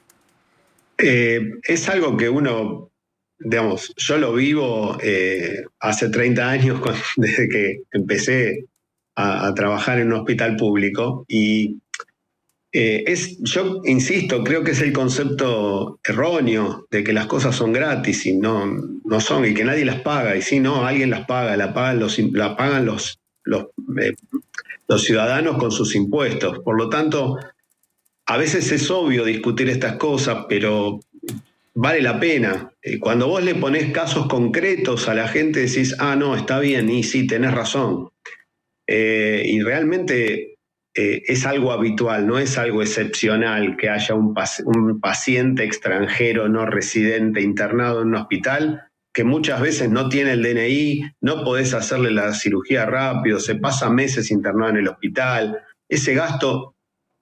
Eh, es algo que uno... Digamos, yo lo vivo eh, hace treinta años, cuando, desde que empecé a, a trabajar en un hospital público, y eh, es, yo insisto, creo que es el concepto erróneo de que las cosas son gratis y no, no son, y que nadie las paga, y si no, alguien las paga, la pagan los, la pagan los, los, eh, los ciudadanos con sus impuestos. Por lo tanto, a veces es obvio discutir estas cosas, pero vale la pena. Cuando vos le ponés casos concretos a la gente, decís, ah, no, está bien, y sí, tenés razón. Eh, y realmente eh, es algo habitual, no es algo excepcional que haya un, pac- un paciente extranjero no residente internado en un hospital que muchas veces no tiene el D N I, no podés hacerle la cirugía rápido, se pasa meses internado en el hospital. Ese gasto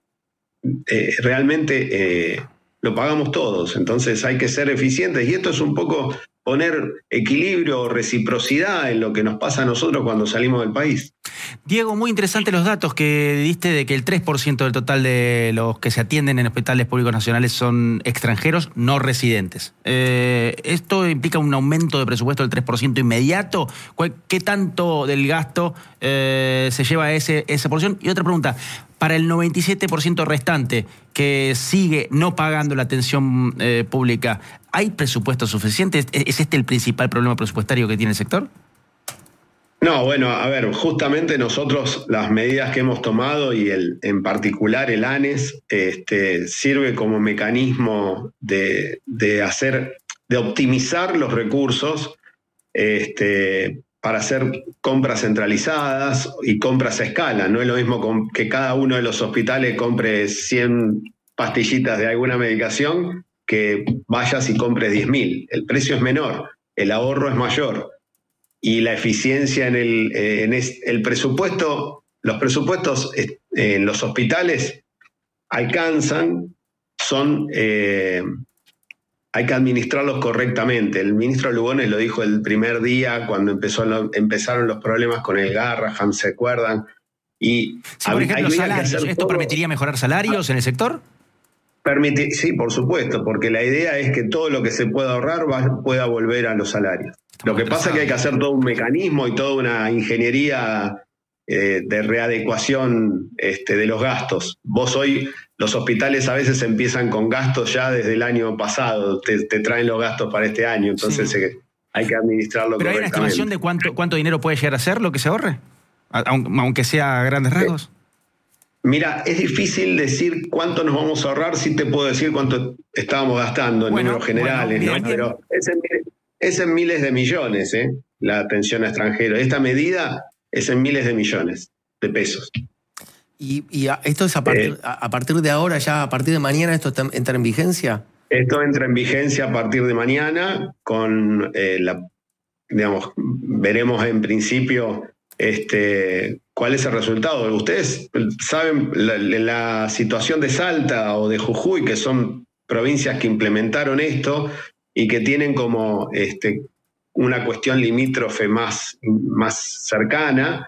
eh, realmente... Eh, lo pagamos todos, entonces hay que ser eficientes, y esto es un poco poner equilibrio o reciprocidad en lo que nos pasa a nosotros cuando salimos del país. Diego, muy interesantes los datos que diste de que el tres por ciento del total de los que se atienden en hospitales públicos nacionales son extranjeros no residentes. Eh, ¿Esto implica un aumento de presupuesto del tres por ciento inmediato? ¿Qué tanto del gasto eh, se lleva a ese, esa porción? Y otra pregunta, para el noventa y siete por ciento restante que sigue no pagando la atención eh, pública, ¿hay presupuesto suficiente? ¿Es este el principal problema presupuestario que tiene el sector? No, bueno, a ver, justamente nosotros las medidas que hemos tomado y el, en particular el ANES este, sirve como mecanismo de, de hacer, de optimizar los recursos este, para hacer compras centralizadas y compras a escala. No es lo mismo que cada uno de los hospitales compre cien pastillitas de alguna medicación que vayas y compres diez mil. El precio es menor, el ahorro es mayor. Y la eficiencia en el, en el presupuesto, los presupuestos en los hospitales alcanzan, son, eh, hay que administrarlos correctamente. El ministro Lugones lo dijo el primer día cuando empezó lo, empezaron los problemas con el Garrahan, ¿se acuerdan? Y sí, por ejemplo, salarios, ¿esto todo. permitiría mejorar salarios en el sector? Permite, sí, por supuesto, porque la idea es que todo lo que se pueda ahorrar va, pueda volver a los salarios. Lo que pasa es que hay que hacer todo un mecanismo y toda una ingeniería eh, de readecuación este, de los gastos. Vos hoy, los hospitales a veces empiezan con gastos ya desde el año pasado, te, te traen los gastos para este año, entonces sí. eh, hay que administrarlo correctamente. ¿Pero hay una estimación de cuánto, cuánto dinero puede llegar a ser lo que se ahorre? Aunque sea a grandes rasgos. Eh, mira, es difícil decir cuánto nos vamos a ahorrar, sí te puedo decir cuánto estábamos gastando en bueno, números generales, bueno, bien, ¿no? Pero es en, es en miles de millones, ¿eh? La atención a extranjeros. Esta medida es en miles de millones de pesos. ¿Y, y esto es a partir, eh, a partir de ahora, ya a partir de mañana, esto entra en vigencia? Esto entra en vigencia a partir de mañana, con eh, la, digamos, veremos en principio este, cuál es el resultado. Ustedes saben la, la situación de Salta o de Jujuy, que son provincias que implementaron esto y que tienen como este, una cuestión limítrofe más, más cercana,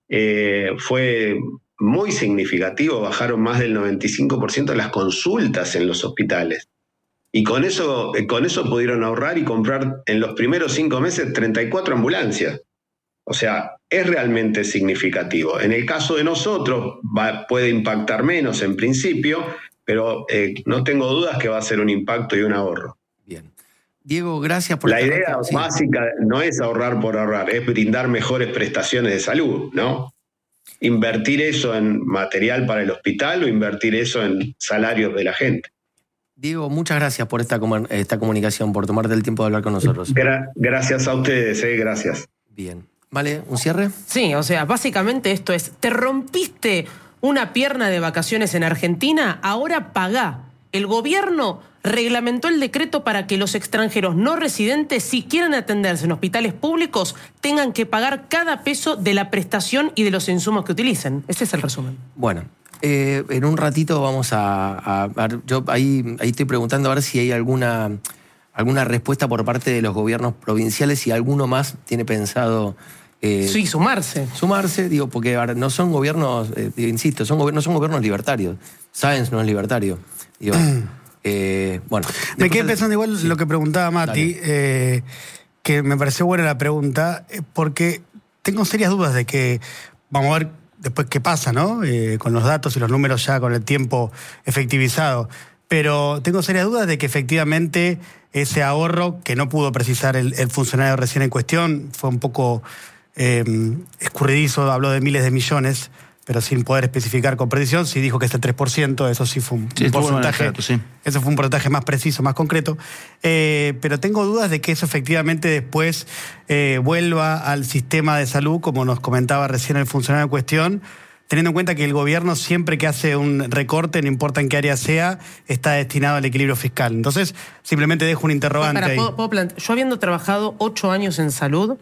eh, fue muy significativo, bajaron más del noventa y cinco por ciento de las consultas en los hospitales. Y con eso, con eso pudieron ahorrar y comprar en los primeros cinco meses treinta y cuatro ambulancias. O sea, es realmente significativo. En el caso de nosotros va, puede impactar menos en principio, pero eh, no tengo dudas que va a ser un impacto y un ahorro. Bien. Diego, gracias por... La idea nota. básica sí. no es ahorrar por ahorrar, es brindar mejores prestaciones de salud, ¿no? Invertir eso en material para el hospital o invertir eso en salarios de la gente. Diego, muchas gracias por esta, esta comunicación, por tomarte el tiempo de hablar con nosotros. Gra- gracias a ustedes, eh, gracias. Bien. Vale, ¿un cierre? Sí, o sea, básicamente esto es, te rompiste una pierna de vacaciones en Argentina, ahora pagá. El gobierno reglamentó el decreto para que los extranjeros no residentes, si quieren atenderse en hospitales públicos, tengan que pagar cada peso de la prestación y de los insumos que utilicen. Ese es el resumen. Bueno, eh, en un ratito vamos a... a, a yo ahí, ahí estoy preguntando a ver si hay alguna, alguna respuesta por parte de los gobiernos provinciales, si alguno más tiene pensado... Eh, sí, sumarse. Sumarse, digo, porque ahora no son gobiernos, eh, insisto, son gobiernos, son gobiernos libertarios. Sáenz no es libertario. Digo, eh, bueno. Me quedé pensando igual sí. lo que preguntaba Mati, eh, que me pareció buena la pregunta, porque tengo serias dudas de que, vamos a ver después qué pasa, ¿no? Eh, con los datos y los números ya con el tiempo efectivizado. Pero tengo serias dudas de que efectivamente ese ahorro, que no pudo precisar el, el funcionario recién en cuestión, fue un poco eh, escurridizo, habló de miles de millones, pero sin poder especificar con precisión. Sí dijo que este tres por ciento, eso sí fue un, sí, un porcentaje. Dato, sí. Eso fue un porcentaje más preciso, más concreto. Eh, pero tengo dudas de que eso efectivamente después eh, vuelva al sistema de salud, como nos comentaba recién el funcionario en cuestión, teniendo en cuenta que el gobierno siempre que hace un recorte, no importa en qué área sea, está destinado al equilibrio fiscal. Entonces, simplemente dejo un interrogante Para, ahí. ¿puedo, puedo plante- Yo habiendo trabajado ocho años en salud,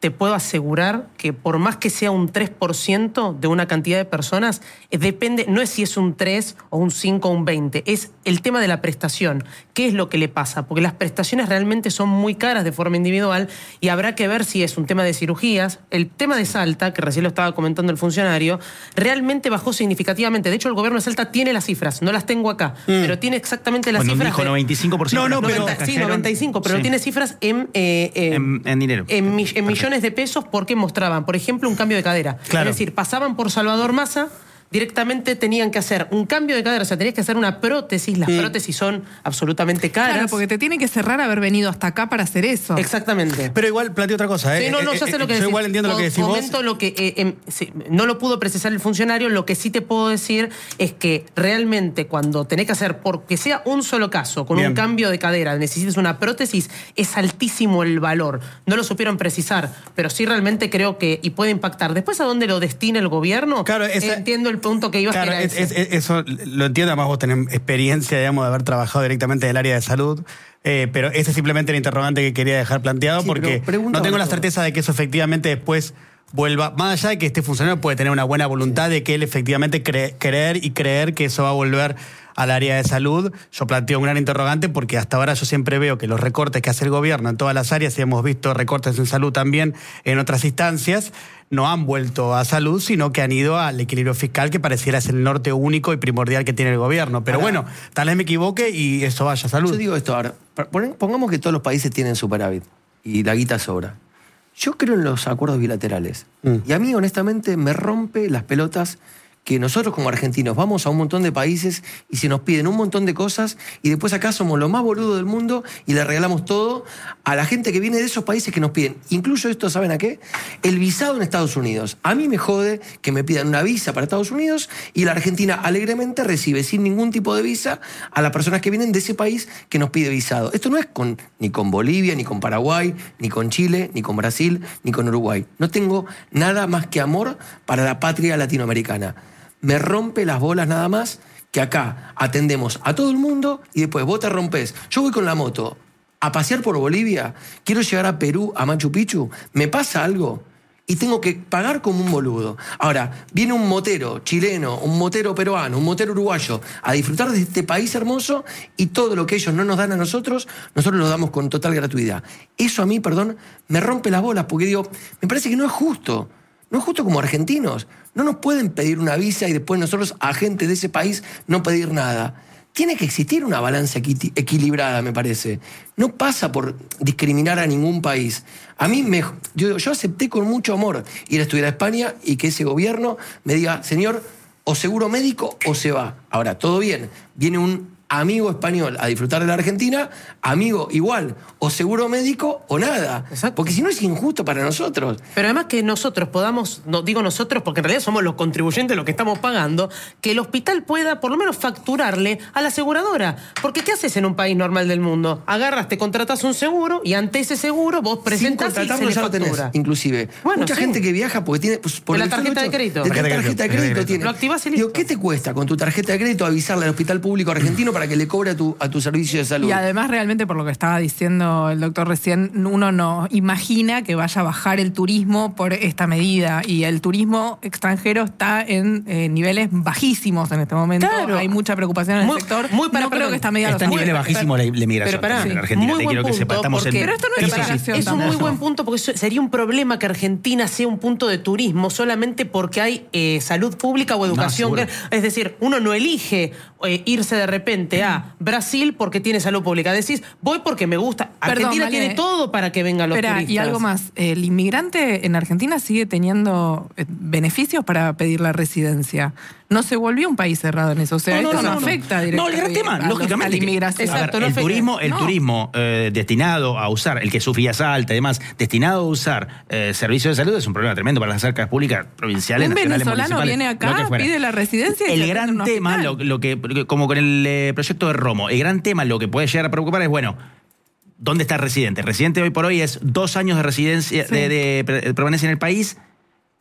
te puedo asegurar que por más que sea un tres por ciento de una cantidad de personas, eh, depende, no es si es un tres o un cinco o un veinte, es el tema de la prestación. ¿Qué es lo que le pasa? Porque las prestaciones realmente son muy caras de forma individual y habrá que ver si es un tema de cirugías. El tema de Salta, que recién lo estaba comentando el funcionario, realmente bajó significativamente. De hecho, el gobierno de Salta tiene las cifras, no las tengo acá, mm. pero tiene exactamente las bueno, cifras. Dijo noventa y cinco por ciento. No, no, pero noventa, sí, noventa y cinco, pero sí. tiene cifras en, eh, eh, en, en dinero. En, en millones de pesos porque mostraban, por ejemplo, un cambio de cadera. Claro. Es decir, pasaban por Salvador Massa, directamente tenían que hacer un cambio de cadera, o sea, tenías que hacer una prótesis, las mm. prótesis son absolutamente caras. Claro, porque te tiene que cerrar haber venido hasta acá para hacer eso. Exactamente. Pero igual planteo otra cosa, ¿eh? Sí, no, no, ya sé lo que Yo decís. igual entiendo lo que decís vos. Comento lo que, eh, eh, sí, no lo pudo precisar el funcionario, lo que sí te puedo decir es que realmente cuando tenés que hacer, porque sea un solo caso, con Bien. un cambio de cadera, necesites una prótesis, es altísimo el valor. No lo supieron precisar, pero sí realmente creo que, y puede impactar. Después, ¿a dónde lo destina el gobierno? Claro, esa, entiendo el punto que ibas claro, a Es, es, eso lo entiendo, además vos tenés experiencia, digamos, de haber trabajado directamente en el área de salud, eh, pero ese es simplemente el interrogante que quería dejar planteado, sí, porque no tengo la certeza de que eso efectivamente después vuelva, más allá de que este funcionario puede tener una buena voluntad de que él efectivamente cree, creer y creer que eso va a volver al área de salud. Yo planteo un gran interrogante porque hasta ahora yo siempre veo que los recortes que hace el gobierno en todas las áreas, y hemos visto recortes en salud también en otras instancias, no han vuelto a salud, sino que han ido al equilibrio fiscal que pareciera ser el norte único y primordial que tiene el gobierno. Pero ahora, bueno, tal vez me equivoque y eso vaya a salud. Yo digo esto ahora, pongamos que todos los países tienen superávit y la guita sobra. Yo creo en los acuerdos bilaterales. Mm. Y a mí, honestamente, me rompe las pelotas que nosotros como argentinos vamos a un montón de países y se nos piden un montón de cosas y después acá somos los más boludos del mundo y le regalamos todo a la gente que viene de esos países que nos piden. Incluyo esto, ¿saben a qué? El visado en Estados Unidos. A mí me jode que me pidan una visa para Estados Unidos y la Argentina alegremente recibe sin ningún tipo de visa a las personas que vienen de ese país que nos pide visado. Esto no es con, ni con Bolivia, ni con Paraguay, ni con Chile, ni con Brasil, ni con Uruguay. No tengo nada más que amor para la patria latinoamericana. Me rompe las bolas nada más que acá atendemos a todo el mundo y después vos te rompés. Yo voy con la moto a pasear por Bolivia, quiero llegar a Perú, a Machu Picchu, me pasa algo y tengo que pagar como un boludo. Ahora, viene un motero chileno, un motero peruano, un motero uruguayo a disfrutar de este país hermoso y todo lo que ellos no nos dan a nosotros, nosotros lo damos con total gratuidad. Eso a mí, perdón, me rompe las bolas porque digo, me parece que no es justo. No es justo como argentinos. No nos pueden pedir una visa y después nosotros, a gente de ese país, no pedir nada. Tiene que existir una balanza equi- equilibrada, me parece. No pasa por discriminar a ningún país. A mí, me, yo, yo acepté con mucho amor ir a estudiar a España y que ese gobierno me diga, señor, o seguro médico o se va. Ahora, todo bien. Viene un amigo español a disfrutar de la Argentina, amigo igual, o seguro médico o nada. Exacto. Porque si no es injusto para nosotros. Pero además que nosotros podamos, no digo nosotros porque en realidad somos los contribuyentes los que estamos pagando, que el hospital pueda por lo menos facturarle a la aseguradora. Porque ¿qué haces en un país normal del mundo? Agarras, te contratas un seguro y ante ese seguro vos presentas y se le ya lo tenés, factura. inclusive. Bueno, mucha sí. gente que viaja porque tiene... Pues, por de el la tarjeta de crédito. De tarjeta, tarjeta de crédito, crédito tiene. Lo activás y listo. Digo, ¿qué te cuesta con tu tarjeta de crédito avisarle al hospital público argentino para que le cobre a tu, a tu servicio de salud? Y además, realmente, por lo que estaba diciendo el doctor recién, uno no imagina que vaya a bajar el turismo por esta medida. Y el turismo extranjero está en eh, niveles bajísimos en este momento. Claro. Hay mucha preocupación en muy, el sector. Muy para, no creo que esta medida está en niveles bajísimos la, la Pero inmigración para, en Argentina. Muy Te quiero que sepa, estamos porque, en... Pero esto no es migración. Es un muy buen punto porque sería un problema que Argentina sea un punto de turismo solamente porque hay eh, salud pública o educación. No, es decir, uno no elige eh, irse de repente a Brasil porque tiene salud pública. Decís, voy porque me gusta. Argentina Perdón, vale. tiene todo para que vengan los Espera, turistas. Y algo más. El inmigrante en Argentina sigue teniendo beneficios para pedir la residencia. No se volvió un país cerrado en eso. O sea, no, esto no, no, no afecta no. directamente no, el gran tema, a, lógicamente, a la inmigración. Ver, Exacto, no el afecta. turismo, el no. turismo eh, destinado a usar, el que sufría Salta y demás, destinado a usar eh, servicios de salud es un problema tremendo para las arcas públicas provinciales, un nacionales, venezolano municipales. viene acá, pide la residencia y el se gran tema, lo, lo que, como con el eh, proyecto de Romo, el gran tema, lo que puede llegar a preocupar es, bueno, ¿dónde está el residente? El residente hoy por hoy es dos años de residencia, sí. de, de, de permanencia en el país,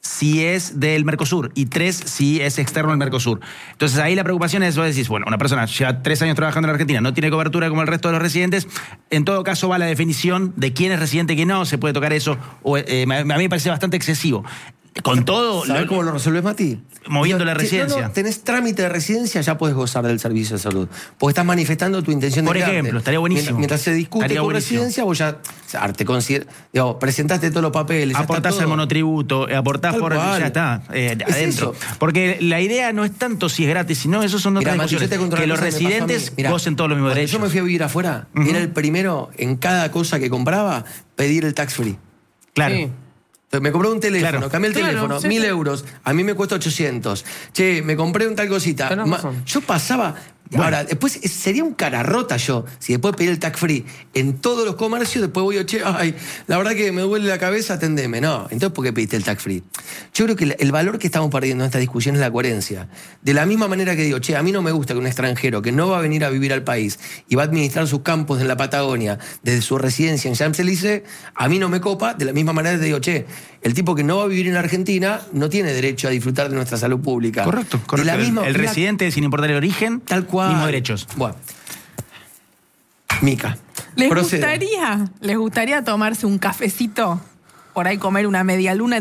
si es del Mercosur y tres si es externo al Mercosur. Entonces ahí la preocupación es, vos decís, bueno, una persona lleva tres años trabajando en la Argentina, no tiene cobertura como el resto de los residentes, en todo caso va la definición de quién es residente y quién no, se puede tocar eso, o, eh, a mí me parece bastante excesivo. Con todo... ¿Sabés lo, cómo lo resolvés, Mati? Moviendo la Digo, residencia. No, no, tenés trámite de residencia, ya podés gozar del servicio de salud. Porque estás manifestando tu intención de Por quedarte. ejemplo, estaría buenísimo. Mientras, mientras se discute Estaría tu buenísimo. residencia, vos ya o sea, te consider, digo, presentaste todos los papeles. Aportás al monotributo, aportás Tal por... cual. Ya está, eh, Es adentro. eso. Porque la idea no es tanto si es gratis, sino eso son otras Mirá, Mati, yo discusiones. te cuento una Que los cosa que me pasó a mí. residentes Mirá, gocen todos los mismos cuando derechos. yo me fui a vivir afuera, Ujú. era el primero en cada cosa que compraba pedir el tax free. Claro. Sí. Entonces, me compré un teléfono, Claro. cambié el Claro, teléfono, sí, mil sí. euros, a mí me cuesta ochocientos. Che, me compré un tal cosita. Tenés Ma- razón. yo pasaba... Ahora, después es- sería un cara rota yo, si después pedí el tax free en todos los comercios, después voy yo, che, ay, la verdad que me duele la cabeza, atendeme. No, entonces ¿por qué pediste el tax free? Yo creo que el, el valor que estamos perdiendo en esta discusión es la coherencia. De la misma manera que digo, che, a mí no me gusta que un extranjero que no va a venir a vivir al país y va a administrar sus campos en la Patagonia desde su residencia en Champs-Élysées, a mí no me copa, de la misma manera que digo, che, el tipo que no va a vivir en Argentina no tiene derecho a disfrutar de nuestra salud pública. Correcto, correcto. De la misma, el el una- residente, sin importar el origen, Tal cual. mismos derechos. Bueno. Mica. ¿Les proceda. gustaría, ¿Les gustaría tomarse un cafecito? Por ahí comer una media luna